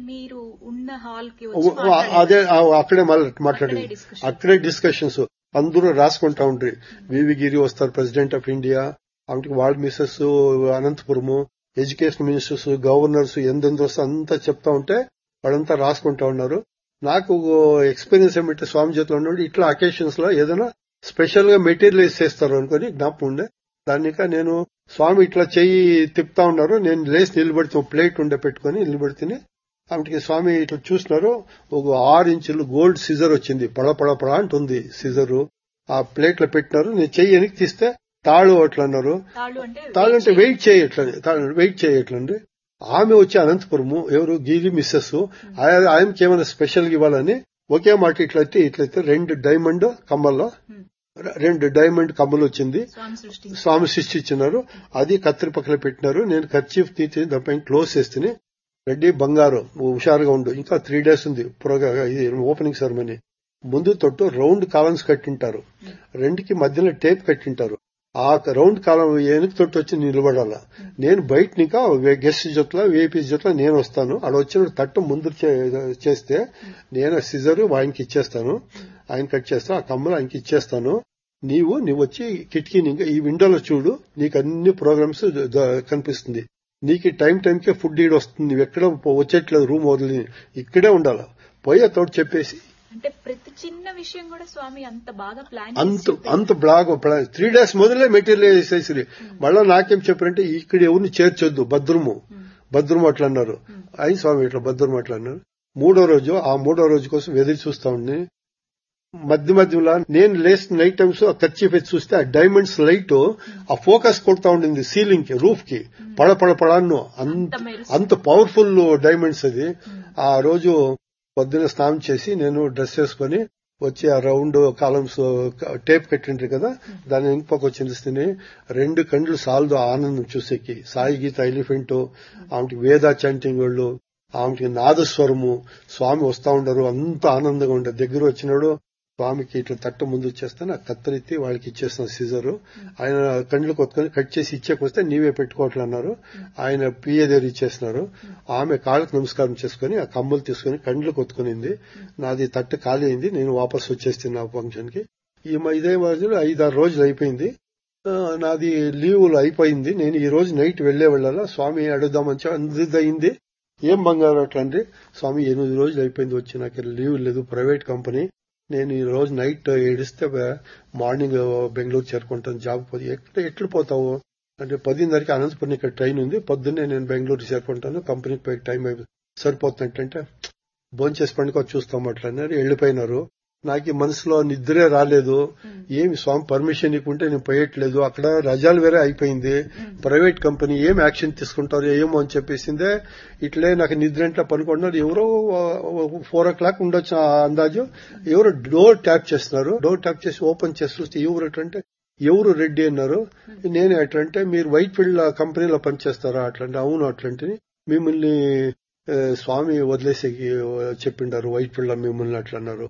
అదే అక్కడే మాట్లాడేది, అక్కడే డిస్కషన్స్ అందరూ రాసుకుంటా ఉంటారు. వివిగిరి వస్తారు, ప్రెసిడెంట్ ఆఫ్ ఇండియా, ఆమెకి వాళ్ళ Mrs Anantapuramu, education ministers, governors ఎందెందు వస్తారు అంతా చెప్తా ఉంటే వాళ్ళంతా రాసుకుంటా ఉన్నారు. నాకు ఎక్స్పీరియన్స్ ఏమిటంటే స్వామి చేతిలో ఉన్నాడు ఇట్లా అకేషన్స్ లో ఏదైనా స్పెషల్ గా మెటీరియలైజ్ చేస్తారు అనుకుని జ్ఞాపకం ఉండే. దానిక నేను స్వామి ఇట్లా చెయ్యి తిప్పుతా ఉన్నారు, నేను లేచి నిలబడితే ప్లేట్ ఉండే పెట్టుకుని నిలబడితేనే ఆమెకి స్వామి ఇట్లా చూసినారు. ఒక ఆరు ఇంచులు గోల్డ్ సిజర్ వచ్చింది, పడపడ పడ అంటుంది సిజరు. ఆ ప్లేట్ లో పెట్టినారు. నేను చెయ్యి వెనక్కి తీస్తే తాళు అట్లా అన్నారు. తాళు అంటే వెయిట్ చేయట్లండి, వెయిట్ చేయట్లండి. ఆమె వచ్చి అనంతపురము ఎవరు గిరి మిస్సెస్, ఆయనకి ఏమైనా స్పెషల్ గా ఇవ్వాలని ఒకే మాట ఇట్లయితే ఇట్లయితే రెండు డైమండ్ కమ్మల్లో రెండు డైమండ్ కమ్మలు వచ్చింది, స్వామి సృష్టించినారు. అది కత్తిరి పక్కన పెట్టినారు. నేను కర్చీఫ్ తీసి దానిపైన క్లోజ్ చేస్తే రెడ్డి బంగారం హుషారుగా ఉండు, ఇంకా త్రీ డేస్ ఉంది ఇది ఓపెనింగ్ సెరమనీ. ముందు తొట్టు రౌండ్ కాలమ్స్ కట్టింటారు, రెండుకి మధ్యలో టేప్ కట్టింటారు. ఆ రౌండ్ కాలం వెనక తొట్టు వచ్చి నిలబడాల. నేను బయట ఇంకా గెస్ట్ జట్ల విఐపీ జట్ల నేను వస్తాను. అక్కడ వచ్చిన తట్టు ముందు చేస్తే నేను సిజర్ ఆయనకి ఇచ్చేస్తాను, ఆయన కట్ చేస్తా, ఆ కమ్మలు ఆయనకి ఇచ్చేస్తాను. నీవు నువ్వు వచ్చి కిటికీ ఈ విండోలో చూడు, నీకు అన్ని ప్రోగ్రామ్స్ కనిపిస్తుంది. నీకు టైం టైంకే ఫుడ్ ఈడ్ వస్తుంది, నువ్వు ఎక్కడ వచ్చేట్లేదు, రూమ్ వదిలి ఇక్కడే ఉండాల. పోయే తోడు చెప్పేసి అంటే ప్రతి చిన్న విషయం కూడా స్వామి అంత బాగా ప్లాన్ అంత అంత బాగా ప్లాన్ త్రీ డేస్ మొదలే మెటీరియల్ వేసేసి మళ్ళా నాకేం చెప్పారంటే ఇక్కడ ఎవరిని చేర్చొద్దు, భద్రము భద్రము అట్లా అన్నారు. అయి స్వామి ఇట్లా భద్రము అట్లా అన్నారు. మూడో రోజు ఆ మూడో రోజు కోసం ఎదురు చూస్తా ఉండి మధ్య మధ్యలో నేను లేసిన నైట్ టైమ్స్ కచ్చి పెట్టి చూస్తే ఆ డైమండ్స్ లైట్ ఆ ఫోకస్ కొడతా ఉండింది సీలింగ్ కి, రూఫ్ కి, పడ పడ పడాను అంత అంత పవర్ఫుల్ డైమండ్స్ అది. ఆ రోజు పొద్దున స్నానం చేసి నేను డ్రెస్ వేసుకుని వచ్చి ఆ రౌండ్ కాలమ్స్ టేప్ కట్టిండ్రు కదా దాని ఇంకొక వచ్చింది. రెండు కండ్లు సాల్దు ఆనందం చూసేకి. సాయి గీత ఎలిఫెంట్, ఆమెకి వేద చాంటింగ్ వాళ్ళు, ఆమెకి నాదస్వరము, స్వామి వస్తా ఉండరు, అంత ఆనందంగా ఉండదు. దగ్గర వచ్చినాడు స్వామికి ఇట్లా తట్ట ముందు వచ్చేస్తాను, ఆ కత్తెత్తి వాళ్ళకి ఇచ్చేస్తాను సిజరు. ఆయన కండ్లు కొట్టుకొని కట్ చేసి ఇచ్చేకొస్తే నీవే పెట్టుకోవట్లే అన్నారు. ఆయన పిఏ దగ్గర ఇచ్చేస్తున్నారు. ఆమె కాళ్ళకు నమస్కారం చేసుకుని ఆ కమ్మలు తీసుకుని కండ్లు కొట్టుకునింది. నాది తట్టు ఖాళీ అయింది, నేను వాపస్ వచ్చేస్తాను నా ఫంక్షన్ కి. ఈ ఇదే రోజులు ఐదారు రోజులు అయిపోయింది. నాది లీవులు అయిపోయింది. నేను ఈ రోజు నైట్ వెళ్లే వెళ్ళాలా, స్వామి అడుగుదామని అందరిది అయింది. ఏం బంగారు అట్లా అండి స్వామి ఎనిమిది రోజులు అయిపోయింది వచ్చి, నాకు లీవ్ లేదు, ప్రైవేట్ కంపెనీ, నేను ఈ రోజు నైట్ ఏడిస్తే మార్నింగ్ బెంగళూరు చేరుకుంటాను జాబ్ పోయి. ఎట్లా ఎట్లు పోతావు అంటే పదిన్నరకి అనంతపురం ఇక్కడ ట్రైన్ ఉంది, పొద్దున్నే నేను బెంగళూరు చేరుకుంటాను, కంపెనీకి పోయి టైం అయిపోయి సరిపోతుందంటే భోంచేసి పండుగ చూస్తాం అట్లన్నారు. వెళ్లిపోయినారు. నాకు మనసులో నిద్రే రాలేదు. ఏమి స్వామి పర్మిషన్ ఇవ్వకుంటే నేను పోయట్లేదు, అక్కడ రజాలు వేరే అయిపోయింది, ప్రైవేట్ కంపెనీ ఏం యాక్షన్ తీసుకుంటారు ఏమో అని చెప్పేసిందే. ఇట్లే నాకు నిద్ర ఇంట్లో పనుకుంటున్నారు. ఎవరో ఫోర్ ఓ క్లాక్ ఉండొచ్చు అందాజు. ఎవరో డోర్ ట్యాప్ చేస్తున్నారు. డోర్ ట్యాప్ చేసి ఓపెన్ చేసి చూస్తే ఎవరు ఎట్లంటే ఎవరు రెడ్డి అన్నారు. నేను ఎట్లంటే మీరు వైట్ ఫీల్డ్ కంపెనీలో పనిచేస్తారా అట్లంటే అవును అట్లంటే మిమ్మల్ని స్వామి వదిలేసి చెప్పిండారు వైట్ ఫీల్డ్ మిమ్మల్ని అట్లన్నారు.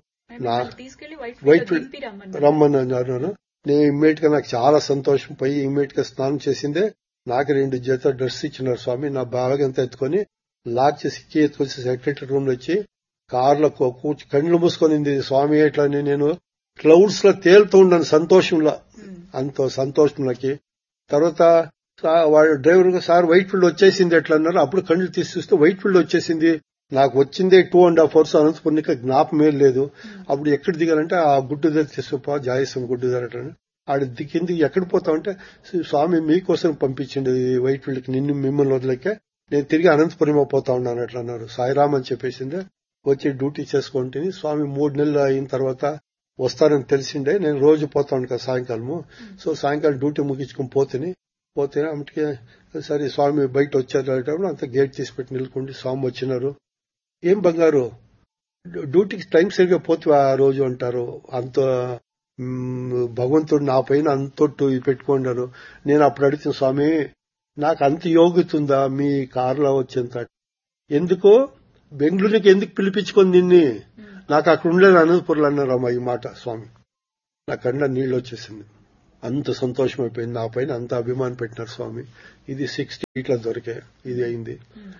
వైట్ ఫీల్డ్ రమ్మని అన్నారు. నేను ఇమ్మీడియట్ గా నాకు చాలా సంతోషం పోయి ఇమ్మీడియట్ గా స్నానం చేసిందే. నాకు రెండు జత డ్రెస్ ఇచ్చినారు స్వామి. నా బ్యాగ్ అంతా ఎత్తుకొని లాక్ చేసి కీ ఎత్తుకొచ్చి సెక్రటరీ రూమ్ లో వచ్చి కార్లో కూర్చి కళ్ళు మూసుకొని స్వామి ఎట్లా నేను క్లౌడ్స్ లో తేలుతూ ఉన్నాను సంతోషంలో, అంత సంతోషం నాకు. తర్వాత వాడు డ్రైవర్ సార్ వైట్ ఫీల్డ్ వచ్చేసింది ఎట్లా అన్నారు. అప్పుడు కళ్ళు తీసి చూస్తే వైట్ ఫీల్డ్ వచ్చేసింది. నాకు వచ్చిందే two and half hours Anantapuram జ్ఞాపకమే లేదు. అప్పుడు ఎక్కడ దిగాలంటే ఆ గుడ్డు ధర తీసుకుపో జాయసం గుడ్డు ధర ఆడ దిగింది. ఎక్కడ పోతామంటే స్వామి మీకోసం పంపించింది వైట్ ఫీల్డ్ కి, నిన్ను మిమ్మల్ని వదిలేక నేను తిరిగి అనంతపురం పోతా ఉన్నాను అట్లా అన్నారు. సాయిరామ్ అని చెప్పేసిందే. వచ్చి డ్యూటీ చేసుకుంటే స్వామి మూడు నెలలు అయిన తర్వాత వస్తారని తెలిసిండే. నేను రోజు పోతా ఉంటాను కదా సాయంకాలము. సో సాయంకాలం డ్యూటీ ముగించుకుని పోతేనే పోతే అమ్మటికే సరే స్వామి బయట వచ్చారు. అంత గేట్ తీసి పెట్టి నిలుకుండి స్వామి వచ్చినారు. ఏం బంగారు డ్యూటీకి టైం సరిగ్గా పోతే ఆ రోజు అంటారు. అంత భగవంతుడు నా పైన అంతొట్టు పెట్టుకున్నారు. నేను అప్పుడు అడిగిన స్వామి నాకు అంత యోగ్యత ఉందా మీ కారులో వచ్చేంత? ఎందుకో బెంగళూరుకి ఎందుకు పిలిపించుకొని నిన్ని, నాకు అక్కడ ఉండలేదు అనంతపురంలో అన్నారు అమ్మా ఈ మాట. స్వామి నా కళ్ళ నీళ్ళు వచ్చేసింది. అంత సంతోషం అయిపోయింది. నా పైన అంత అభిమానం పెట్టినారు స్వామి. ఇది సిక్స్టీ ఇట్లా దొరికే ఇది అయింది.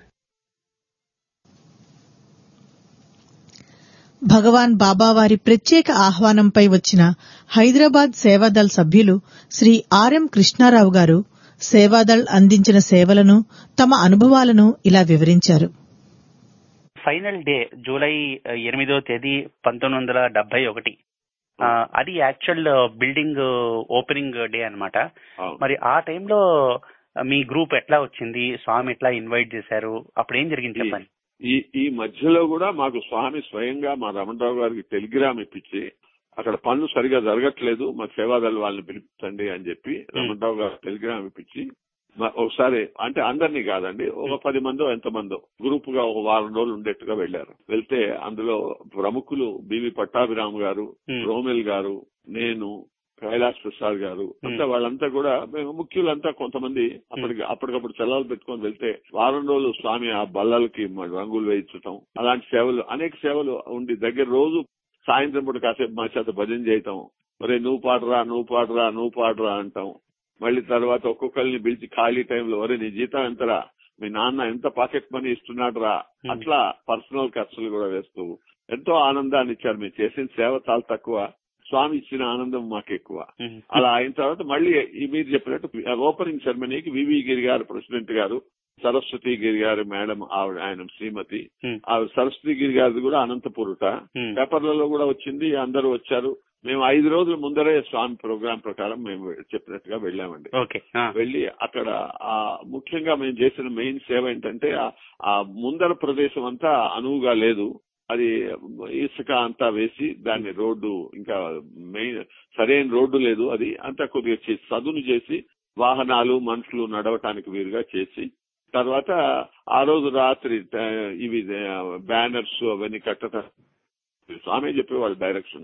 భగవాన్ బాబావారి ప్రత్యేక ఆహ్వానంపై వచ్చిన హైదరాబాద్ సేవాదళ్ సభ్యులు శ్రీ ఆర్ఎం కృష్ణారావు గారు సేవాదళ్ అందించిన సేవలను, తమ అనుభవాలను ఇలా వివరించారు. ఫైనల్ డే జూలై ఎనిమిదో తేదీ పంతొమ్మిది వందల డెబ్బై ఒకటి అది యాక్చువల్ బిల్డింగ్ ఓపెనింగ్ డే అన్నమాట. మరి ఆ టైంలో మీ గ్రూప్ ఎట్లా వచ్చింది, స్వామి ఎట్లా ఇన్వైట్ చేశారు, అప్పుడు ఏం జరిగింది చెప్పండి. ఈ ఈ మధ్యలో కూడా మాకు స్వామి స్వయంగా మా రమణరావు గారికి టెలిగ్రామ్ ఇప్పించి అక్కడ పనులు సరిగా జరగట్లేదు, మా సేవాదళ వాళ్ళని పిలిపించండి అని చెప్పి రమణరావు గారు టెలిగ్రామ్ ఇప్పించి ఒకసారి అంటే అందరినీ కాదండి ఒక పది మందో ఎంతమందో గ్రూప్ గా ఒక వారం రోజులు ఉండేట్టుగా వెళ్లారు. వెళ్తే అందులో ప్రముఖులు బివి పట్టాభిరామ్ గారు, రోమెల్ గారు, నేను, కైలాస్ ప్రసాద్ గారు అంతా వాళ్ళంతా కూడా మేము ముఖ్యులంతా కొంతమంది అప్పటికి అప్పటికప్పుడు సెలవులు పెట్టుకొని వెళ్తే వారం రోజులు స్వామి ఆ బల్లలకి రంగులు వేయించటం అలాంటి సేవలు అనేక సేవలు ఉండి దగ్గర రోజు సాయంత్రం పూట కాసేపు మా చేత భజన చేయటం, ఒరే నువ్వు పాడరా నువ్వు పాడరా నువ్వు పాడరా అంటాం. మళ్ళీ తర్వాత ఒక్కొక్కరిని పిలిచి ఖాళీ టైంలో ఒరే నీ జీతం ఎంతరా, మీ నాన్న ఎంత పాకెట్ మనీ ఇస్తున్నాడు రా, అట్లా పర్సనల్ ఖర్చులు కూడా వేస్తూ ఎంతో ఆనందాన్ని ఇచ్చారు. మీరు చేసిన సేవ చాలా తక్కువ, స్వామి ఇచ్చిన ఆనందం మాకు ఎక్కువ. అలా అయిన తర్వాత మళ్ళీ మీరు చెప్పినట్టు ఓపెనింగ్ సెరమనీకి వివి గిరి గారు ప్రెసిడెంట్ గారు, సరస్వతి గిరి గారు మేడం ఆవిడ ఆయన శ్రీమతి, ఆవిడ సరస్వతి గిరి గారిది కూడా అనంతపురట పేపర్లలో కూడా వచ్చింది, అందరూ వచ్చారు. మేము ఐదు రోజుల ముందరే స్వామి ప్రోగ్రాం ప్రకారం మేము చెప్పినట్టుగా వెళ్ళామండి. వెళ్లి అక్కడ ఆ ముఖ్యంగా మేము చేసిన మెయిన్ సేవ ఏంటంటే ఆ ముందర ప్రదేశం అంతా అనువుగా లేదు, అది ఇసుక అంతా వేసి దాన్ని రోడ్డు ఇంకా మెయిన్ సరైన రోడ్డు లేదు, అది అంతా కొద్దిగా సదును చేసి వాహనాలు మనుషులు నడవటానికి వీలుగా చేసి తర్వాత ఆ రోజు రాత్రి ఇవి బ్యానర్స్ అవన్నీ కట్టడం స్వామి చెప్పేవాళ్ళు డైరెక్షన్.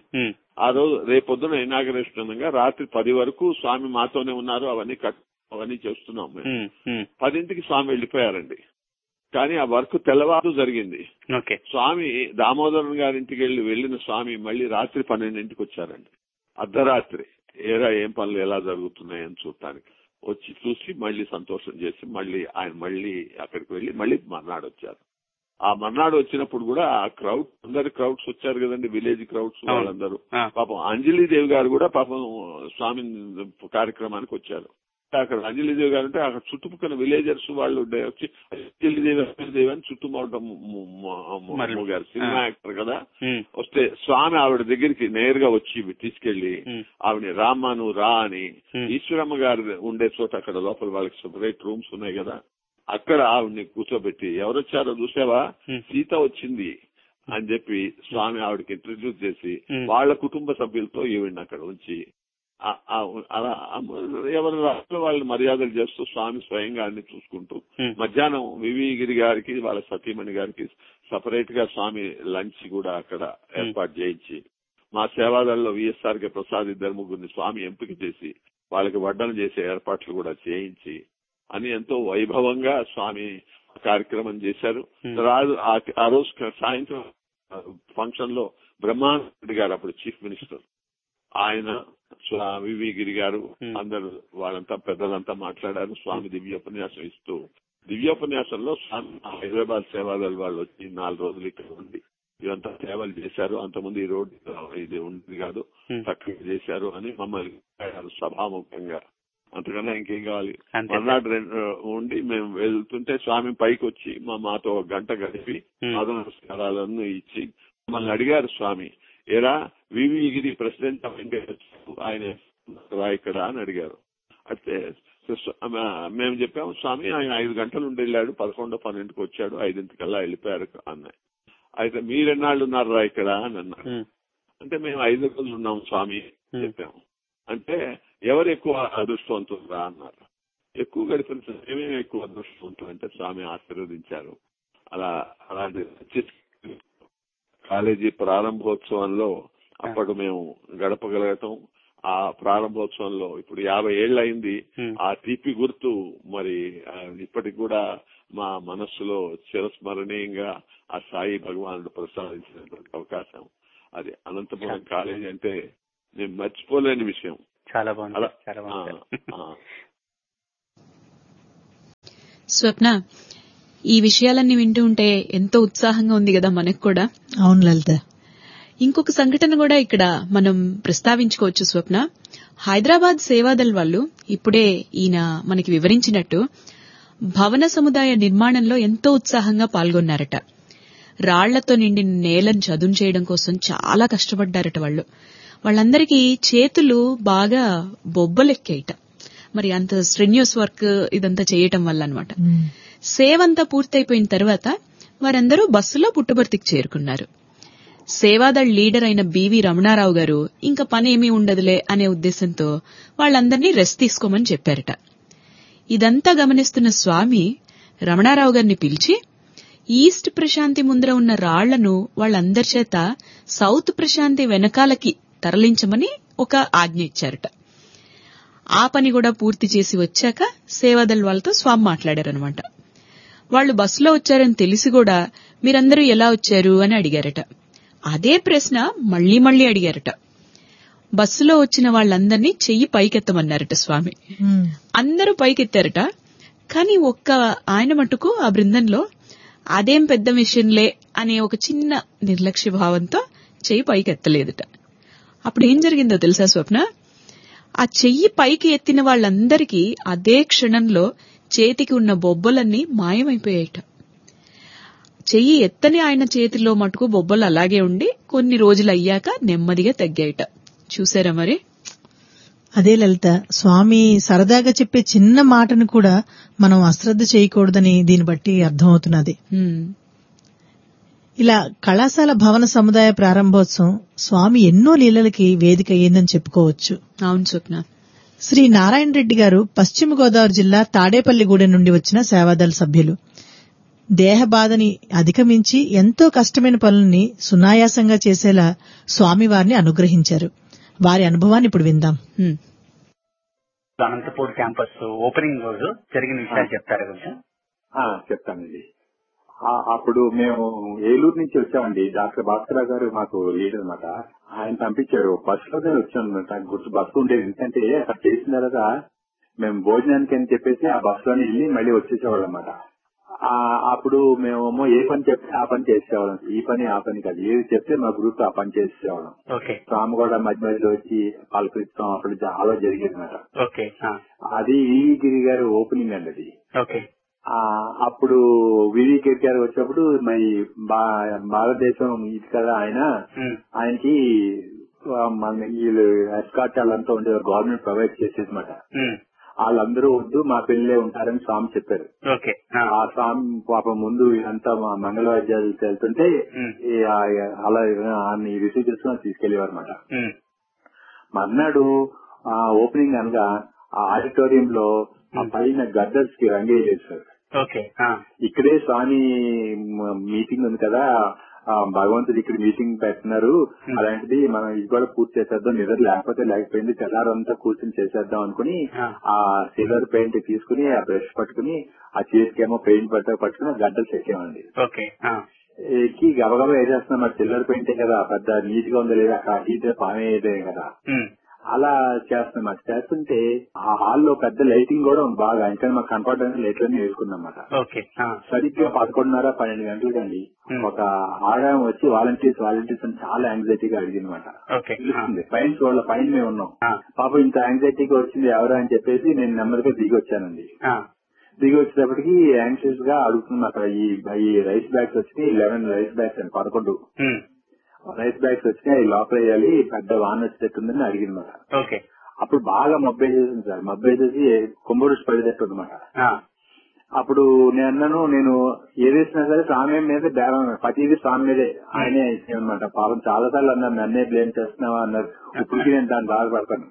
ఆ రోజు రేపొద్దున ఇనాగరేషన్ అనగా రాత్రి పది వరకు స్వామి మాతోనే ఉన్నారు, అవన్నీ కట్ అవన్నీ చేస్తున్నాం మేము. పదింటికి స్వామి వెళ్లిపోయారండి. కానీ ఆ వర్క్ తెల్లవారు జరిగింది. స్వామి దామోదరన్ గారింటికి వెళ్లి వెళ్లిన స్వామి మళ్లీ రాత్రి పన్నెండింటికి వచ్చారండి. అర్ధరాత్రి ఏరా ఏం పనులు ఎలా జరుగుతున్నాయని చూడటానికి వచ్చి చూసి మళ్లీ సంతోషం చేసి మళ్లీ ఆయన మళ్లీ అక్కడికి వెళ్లి మళ్లీ మర్నాడు వచ్చారు. ఆ మర్నాడు వచ్చినప్పుడు కూడా ఆ క్రౌడ్ అందరు క్రౌడ్స్ వచ్చారు కదండి, విలేజ్ క్రౌడ్స్ వాళ్ళందరూ. పాపం అంజలీదేవి గారు కూడా పాపం స్వామి కార్యక్రమానికి వచ్చారు. అక్కడ అంజలిదేవి గారు అంటే అక్కడ చుట్టుపక్కల విలేజర్స్ వాళ్ళు వచ్చి అంజలిదేవి అంజలిదేవి అని చుట్టుముట్టడం గారు సినిమా యాక్టర్ కదా, వస్తే స్వామి ఆవిడ దగ్గరికి నేరుగా వచ్చి తీసుకెళ్లి ఆవిడ రామ్మ నువ్వు రా అని, ఈశ్వరమ్మ గారు ఉండే చోట అక్కడ లోపల వాళ్ళకి సెపరేట్ రూమ్స్ ఉన్నాయి కదా, అక్కడ ఆవిడని కూర్చోబెట్టి ఎవరొచ్చారో చూసావా, సీత వచ్చింది అని చెప్పి స్వామి ఆవిడకి ఇంట్రడ్యూస్ చేసి వాళ్ళ కుటుంబ సభ్యులతో ఈవిడిని అక్కడ ఉంచి అలా ఎవరి రాష్ట్రంలో వాళ్ళని మర్యాదలు చేస్తూ స్వామి స్వయంగా అన్ని చూసుకుంటూ మధ్యాహ్నం వివి గిరి గారికి వాళ్ళ సతీమణి గారికి సపరేట్ గా స్వామి లంచ్ కూడా అక్కడ ఏర్పాటు చేయించి, మా సేవాదల్లో విఎస్ఆర్ కే ప్రసాద్ ఇద్దరు ముగ్గురిని స్వామి ఎంపిక చేసి వాళ్ళకి వడ్డన చేసే ఏర్పాట్లు కూడా చేయించి అని ఎంతో వైభవంగా స్వామి కార్యక్రమం చేశారు. రాజు ఆ రోజు సాయంత్రం ఫంక్షన్ లో బ్రహ్మానంద గారు అప్పుడు చీఫ్ మినిస్టర్, ఆయన వివి గిరి గారు అందరు వాళ్ళంతా పెద్దలంతా మాట్లాడారు. స్వామి దివ్యోపన్యాసం ఇస్తూ దివ్యోపన్యాసంలో స్వామి హైదరాబాద్ సేవాదళ వాళ్ళు వచ్చి నాలుగు రోజులు ఇక్కడ ఉండి ఇదంతా సేవలు చేశారు, అంతకుముందు ఈ రోడ్డు ఇది ఉంది కాదు చక్కగా చేశారు అని మమ్మల్ని సభాముఖంగా. అంతకన్నా ఇంకేం కావాలి. మర్నాడు రెండు ఉండి మేము వెళ్తుంటే స్వామి పైకి వచ్చి మా మాతో ఒక గంట గడిపి పాద నమస్కారాలను ఇచ్చి మమ్మల్ని అడిగారు స్వామి, ఏరా వివి గిరి ప్రెసిడెంట్ ఆఫ్ ఇండియా ఆయన రా ఇక్కడ అని అడిగారు. అయితే మేము చెప్పాము స్వామి ఆయన ఐదు గంటలు ఉండి వెళ్ళాడు, పదకొండో పన్నెండుకి వచ్చాడు, ఐదింటికల్లా వెళ్ళిపోయారు అన్నాయి. అయితే మీరెన్నాళ్ళు ఉన్నారా ఇక్కడ అని అన్నారు. అంటే మేము ఐదు రోజులు ఉన్నాం స్వామి చెప్పాము. అంటే ఎవరు ఎక్కువ అదృష్టవంతులురా అన్నారు. ఎక్కువ గడిపిన మేమేమి ఎక్కువ అదృష్టవంతులు అంటే స్వామి ఆశీర్వదించారు. అలా అలాంటి కాలేజీ ప్రారంభోత్సవంలో అప్పటి మేము గడపగలగటం, ఆ ప్రారంభోత్సవంలో ఇప్పుడు యాభై ఏళ్ళు అయింది. ఆ తీపి గుర్తు మరి ఇప్పటికి కూడా మా మనస్సులో చిరస్మరణీయంగా ఆ సాయి భగవానుడు ప్రసాదించినటువంటి అవకాశం. అది అనంతపురం కాలేజీ అంటే నేను మర్చిపోలేని విషయం. చాలా బాగుంది, చాలా బాగుంది. స్వప్న, ఈ విషయాలన్నీ వింటూ ఉంటే ఎంతో ఉత్సాహంగా ఉంది కదా మనకు కూడా. అవును లలిత. ఇంకొక సంఘటన కూడా ఇక్కడ మనం ప్రస్తావించుకోవచ్చు స్వప్న. హైదరాబాద్ సేవాదల్ వాళ్ళు ఇప్పుడే ఈయన మనకి వివరించినట్టు భవన సముదాయ నిర్మాణంలో ఎంతో ఉత్సాహంగా పాల్గొన్నారట. రాళ్లతో నిండిన నేలను చదును చేయడం కోసం చాలా కష్టపడ్డారట వాళ్ళు. వాళ్ళందరికీ చేతులు బాగా బొబ్బలెక్కాయిట. మరి అంత స్ట్రెన్యూస్ వర్క్ ఇదంతా చేయటం వల్ల అనమాట. సేవంతా పూర్తయిపోయిన తర్వాత వారందరూ బస్సులో పుట్టబర్తికి చేరుకున్నారు. సేవాదళ్ లీడర్ అయిన బివి రమణారావు గారు ఇంకా పనేమీ ఉండదులే అనే ఉద్దేశంతో వాళ్ళందరినీ రెస్ట్ తీసుకోమని చెప్పారట. ఇదంతా గమనిస్తున్న స్వామి రమణారావు గారిని పిలిచి ఈస్ట్ ప్రశాంతి ముందర ఉన్న రాళ్లను వాళ్ళందరి చేత సౌత్ ప్రశాంతి వెనకాలకి తరలించమని ఒక ఆజ్ఞ ఇచ్చారట. ఆ పని కూడా పూర్తి చేసి వచ్చాక సేవాదళ్ వాళ్ళతో స్వామి మాట్లాడారనమాట. వాళ్లు బస్సులో వచ్చారని తెలిసి కూడా మీరందరూ ఎలా వచ్చారు అని అడిగారట. అదే ప్రశ్న మళ్లీ మళ్లీ అడిగారట. బస్సులో వచ్చిన వాళ్ళందరినీ చెయ్యి పైకెత్తమన్నారట స్వామి. అందరూ పైకెత్తారట. కానీ ఒక్క ఆయన మటుకు ఆ బృందంలో అదేం పెద్ద విషయంలే అనే ఒక చిన్న నిర్లక్ష్య భావంతో చెయ్యి పైకెత్తలేదట. అప్పుడేం జరిగిందో తెలుసా స్వప్న? ఆ చెయ్యి పైకి ఎత్తిన వాళ్ళందరికీ అదే క్షణంలో చేతికి ఉన్న బొబ్బలన్నీ మాయమైపోయాయట. చెయ్యి ఎత్తని ఆయన చేతిలో మటుకు బొబ్బలు అలాగే ఉండి కొన్ని రోజులు అయ్యాక నెమ్మదిగా తగ్గాయట. చూసారా మరి? అదే లలిత, స్వామి సరదాగా చెప్పే చిన్న మాటను కూడా మనం అశ్రద్ధ చేయకూడదని దీన్ని బట్టి అర్థమవుతున్నది. ఇలా కళాశాల భవన సముదాయ ప్రారంభోత్సవం స్వామి ఎన్నో లీలలకి వేదిక అయ్యిందని చెప్పుకోవచ్చు. అవును స్వప్న. శ్రీ నారాయణ రెడ్డి గారు పశ్చిమ గోదావరి జిల్లా తాడేపల్లిగూడెం నుండి వచ్చిన సేవాదళ సభ్యులు. దేహ బాధని అధిగమించి ఎంతో కష్టమైన పనుల్ని సునాయాసంగా చేసేలా స్వామివారిని అనుగ్రహించారు. వారి అనుభవాన్ని ఇప్పుడు విందాం. అనంతపూర్ క్యాంపస్ ఓపెనింగ్ రోజు జరిగిన విషయాలు చెప్తారా కొంచెం? చెప్తానండి. అప్పుడు మేము ఏలూరు నుంచి వచ్చామండి. డాక్టర్ భాస్కర్ గారు మాకు లీడర్ అనమాట. ఆయన పంపించారు. బస్సులోనే వచ్చామన్నమాట. గుర్తు బస్సు ఉండేది. ఎందుకంటే అక్కడ చేసిన తర్వాత మేము భోజనానికి అని చెప్పేసి ఆ బస్సులోనే వెళ్ళి మళ్ళీ వచ్చేసేవాళ్ళు అనమాట. ఆ అప్పుడు మేమేమో ఏ పని చెప్తే ఆ పని చేసేవాళ్ళం. ఈ పని ఆ పని కాదు, ఏది చెప్తే మా గ్రూప్ ఆ పని చేసేవాళ్ళం. స్వామి కూడా మధ్య మధ్యలో వచ్చి పలకరిస్తాం, అప్పుడు చాలా జరిగేది అన్నమాట. అది వివి గిరి గారి ఓపెనింగ్ అండి అది. అప్పుడు వివి గిరి గారు వచ్చినప్పుడు మరి భారతదేశం ఇది కదా ఆయన, ఆయనకి మన వీళ్ళు ఎస్కాట్ వాళ్ళంతా ఉండేవారు, గవర్నమెంట్ ప్రొవైడ్ చేసేది అన్నమాట. వాళ్ళందరూ వద్దు మా పెళ్లిలే ఉంటారని స్వామి చెప్పారు. ఆ స్వామి పాపం ముందు అంతా మంగళవాద్యాలు వెళ్తుంటే అలా రిసీవ్ చేసుకుని తీసుకెళ్లేవారు అనమాట. మర్నాడు ఆ ఓపెనింగ్ అనగా ఆ ఆడిటోరియం లో ఆ పైన గద్దర్స్ కి రంగేయలేదు సార్. ఇక్కడే స్వామి మీటింగ్ ఉంది కదా, భగవంతుడు ఇక్కడ మీటింగ్ పెడుతున్నారు, అలాంటిది మనం ఇది కూడా పూర్తి చేసేద్దాం, నిద్ర లేకపోతే లేకపోయింది, తెల్లారంతా కూర్చొని చేసేద్దాం అనుకుని ఆ సిల్వర్ పెయింట్ తీసుకుని ఆ బ్రష్ పట్టుకుని ఆ చేతికేమో పెయింట్ పట్ట పట్టుకుని గడ్డలు చెక్కామండి. ఎక్కి గబగబా వేసేస్తున్నాం, మరి సిల్వర్ పెయింటే కదా, పెద్ద నీట్ గా ఉందో లేదా, అక్కడ హీట్ పామే కదా, అలా చేస్తున్నాం. అది చేస్తుంటే ఆ హాల్లో పెద్ద లైటింగ్ కూడా బాగా, ఇంకా మాకు కనపడడానికి లైట్లన్నీ వేసుకున్నాం అన్నమాట. సరిగ్గా పదకొండున్నర పన్నెండు గంటలకండి ఒక ఆడాయం వచ్చి వాలంటీర్స్ వాలంటీర్స్ అని చాలా యాంగ్జైటీగా అడిగిందన్నమాట. తెలుస్తుంది పైన చూడాల, పైన మేము ఉన్నాం, పాప ఇంత యాంగ్జైటీగా వచ్చింది ఎవరా అని చెప్పేసి నేను నెమ్మదిగా దిగి వచ్చానండి. దిగి వచ్చేటప్పటికి యాంగ్షియస్ గా అడుగుతున్నాం, అక్కడ ఈ రైస్ బ్యాగ్స్ వచ్చి లెవెన్ రైస్ బ్యాగ్స్ అండి, పదకొండు రైస్ బ్యాగ్స్ వచ్చినాయి, లోపల వేయాలి, పెద్ద వాన్ వచ్చేటట్టుందని అడిగిందన్నమాట. అప్పుడు బాగా మబ్బేసేసింది సార్, మబ్బేసేసి కుంభరుషి పడేటట్టు అనమాట. అప్పుడు నేను అన్నాను, నేను ఏదేసినా సరే స్వామి మీద బేరం, ప్రతిదీ స్వామి మీదే, ఆయనే అనమాట. పాపం చాలా సార్లు అన్నారు నన్నే బ్లేమ్ చేస్తున్నావా అన్నారు. ఇప్పటికీ నేను దాన్ని బాధపడతాను.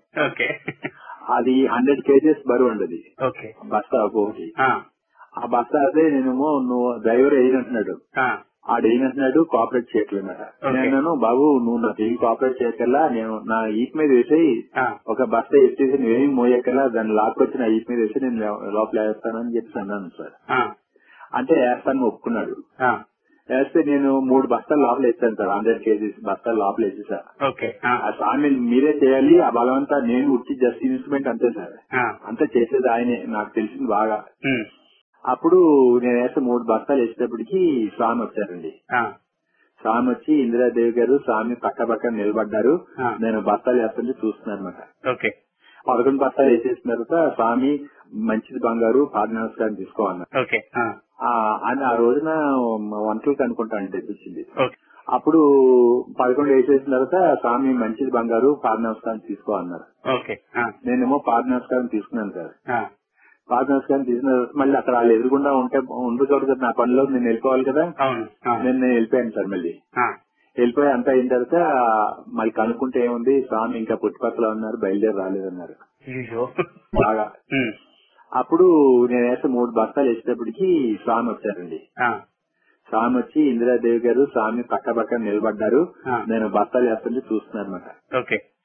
అది హండ్రెడ్ కేజీస్ బరువు ఉండదు బస్తా ఒకటి. ఆ బస్తా అదే నేనేమో నువ్వు డ్రైవర్ వేయనంటున్నాడు, ఆడేనంటున్నాడు కోఆపరేట్ చేయట్లేదు అన్నమాట. నేను బాబు నువ్వు నాకు ఏం కోఆపరేట్ చేయకల్లా, నేను నా ఈప్ మీద వేసి ఒక బస్తా ఎత్తేసి నువ్వేం మోయక్కల్లా, దాన్ని లాక్కొచ్చి నా ఈప్ మీద వేసి నేను లోపల వేస్తానని చెప్పి అన్నాను సార్. అంటే వేస్తాను ఒప్పుకున్నాడు. వేస్తే నేను మూడు బస్తాలు లోపల వేస్తాను సార్, హండ్రెడ్ కేజీస్ బస్తాలు లోపల వేసేసా. ఆ స్వామి మీరే చేయాలి, ఆ బలవంతా నేను ఉట్టి జస్ట్ ఇన్స్ట్రుమెంట్ అంతే సార్, అంతా చేసేది ఆయనే, నాకు తెలిసింది బాగా. అప్పుడు నేను వేస్తే మూడు బస్తాలు వేసేటప్పటికి స్వామి వచ్చారండి. స్వామి వచ్చి ఇందిరాదేవి గారు స్వామి పక్క పక్కన నిలబడ్డారు, నేను బస్తాలు వేస్తుంటే చూస్తున్నాను అనమాట. పదకొండు బస్తాలు వేసేసిన తర్వాత స్వామి మంచిది బంగారు పాద నమస్కారం తీసుకోవాలన్నారు. అని ఆ రోజున వంటలకు అనుకుంటాను తెప్పించింది. అప్పుడు పదకొండు వేసేసిన తర్వాత స్వామి మంచిది బంగారు పాద నమస్కారం తీసుకోవాలన్నారు. నేనేమో పాద నమస్కారం తీసుకున్నాను సార్. పాద నమస్కారం తీసిన మళ్ళీ అక్కడ వాళ్ళు ఎదురుగుండా ఉంటే ఉండకూడదు కదా, నా పనిలో నేను వెళ్ళిపోవాలి కదా, నేను నేను వెళ్ళిపోయాను సార్. మళ్ళీ వెళ్ళిపోయి అంతా అయిన తర్వాత మళ్ళీ కనుక్కుంటే ఏముంది, స్వామి ఇంకా పుట్టుపక్కల ఉన్నారు, బయలుదేరి రాలేదన్నారు బాగా. అప్పుడు నేను వేస్తే మూడు బస్తాలు వేసేటప్పటికి స్వామి వచ్చారండి. స్వామి వచ్చి ఇందిరాదేవి గారు స్వామి పక్క పక్కన నిలబడ్డారు, నేను బస్తాలు వేస్తుంటే చూస్తున్నాను అనమాట.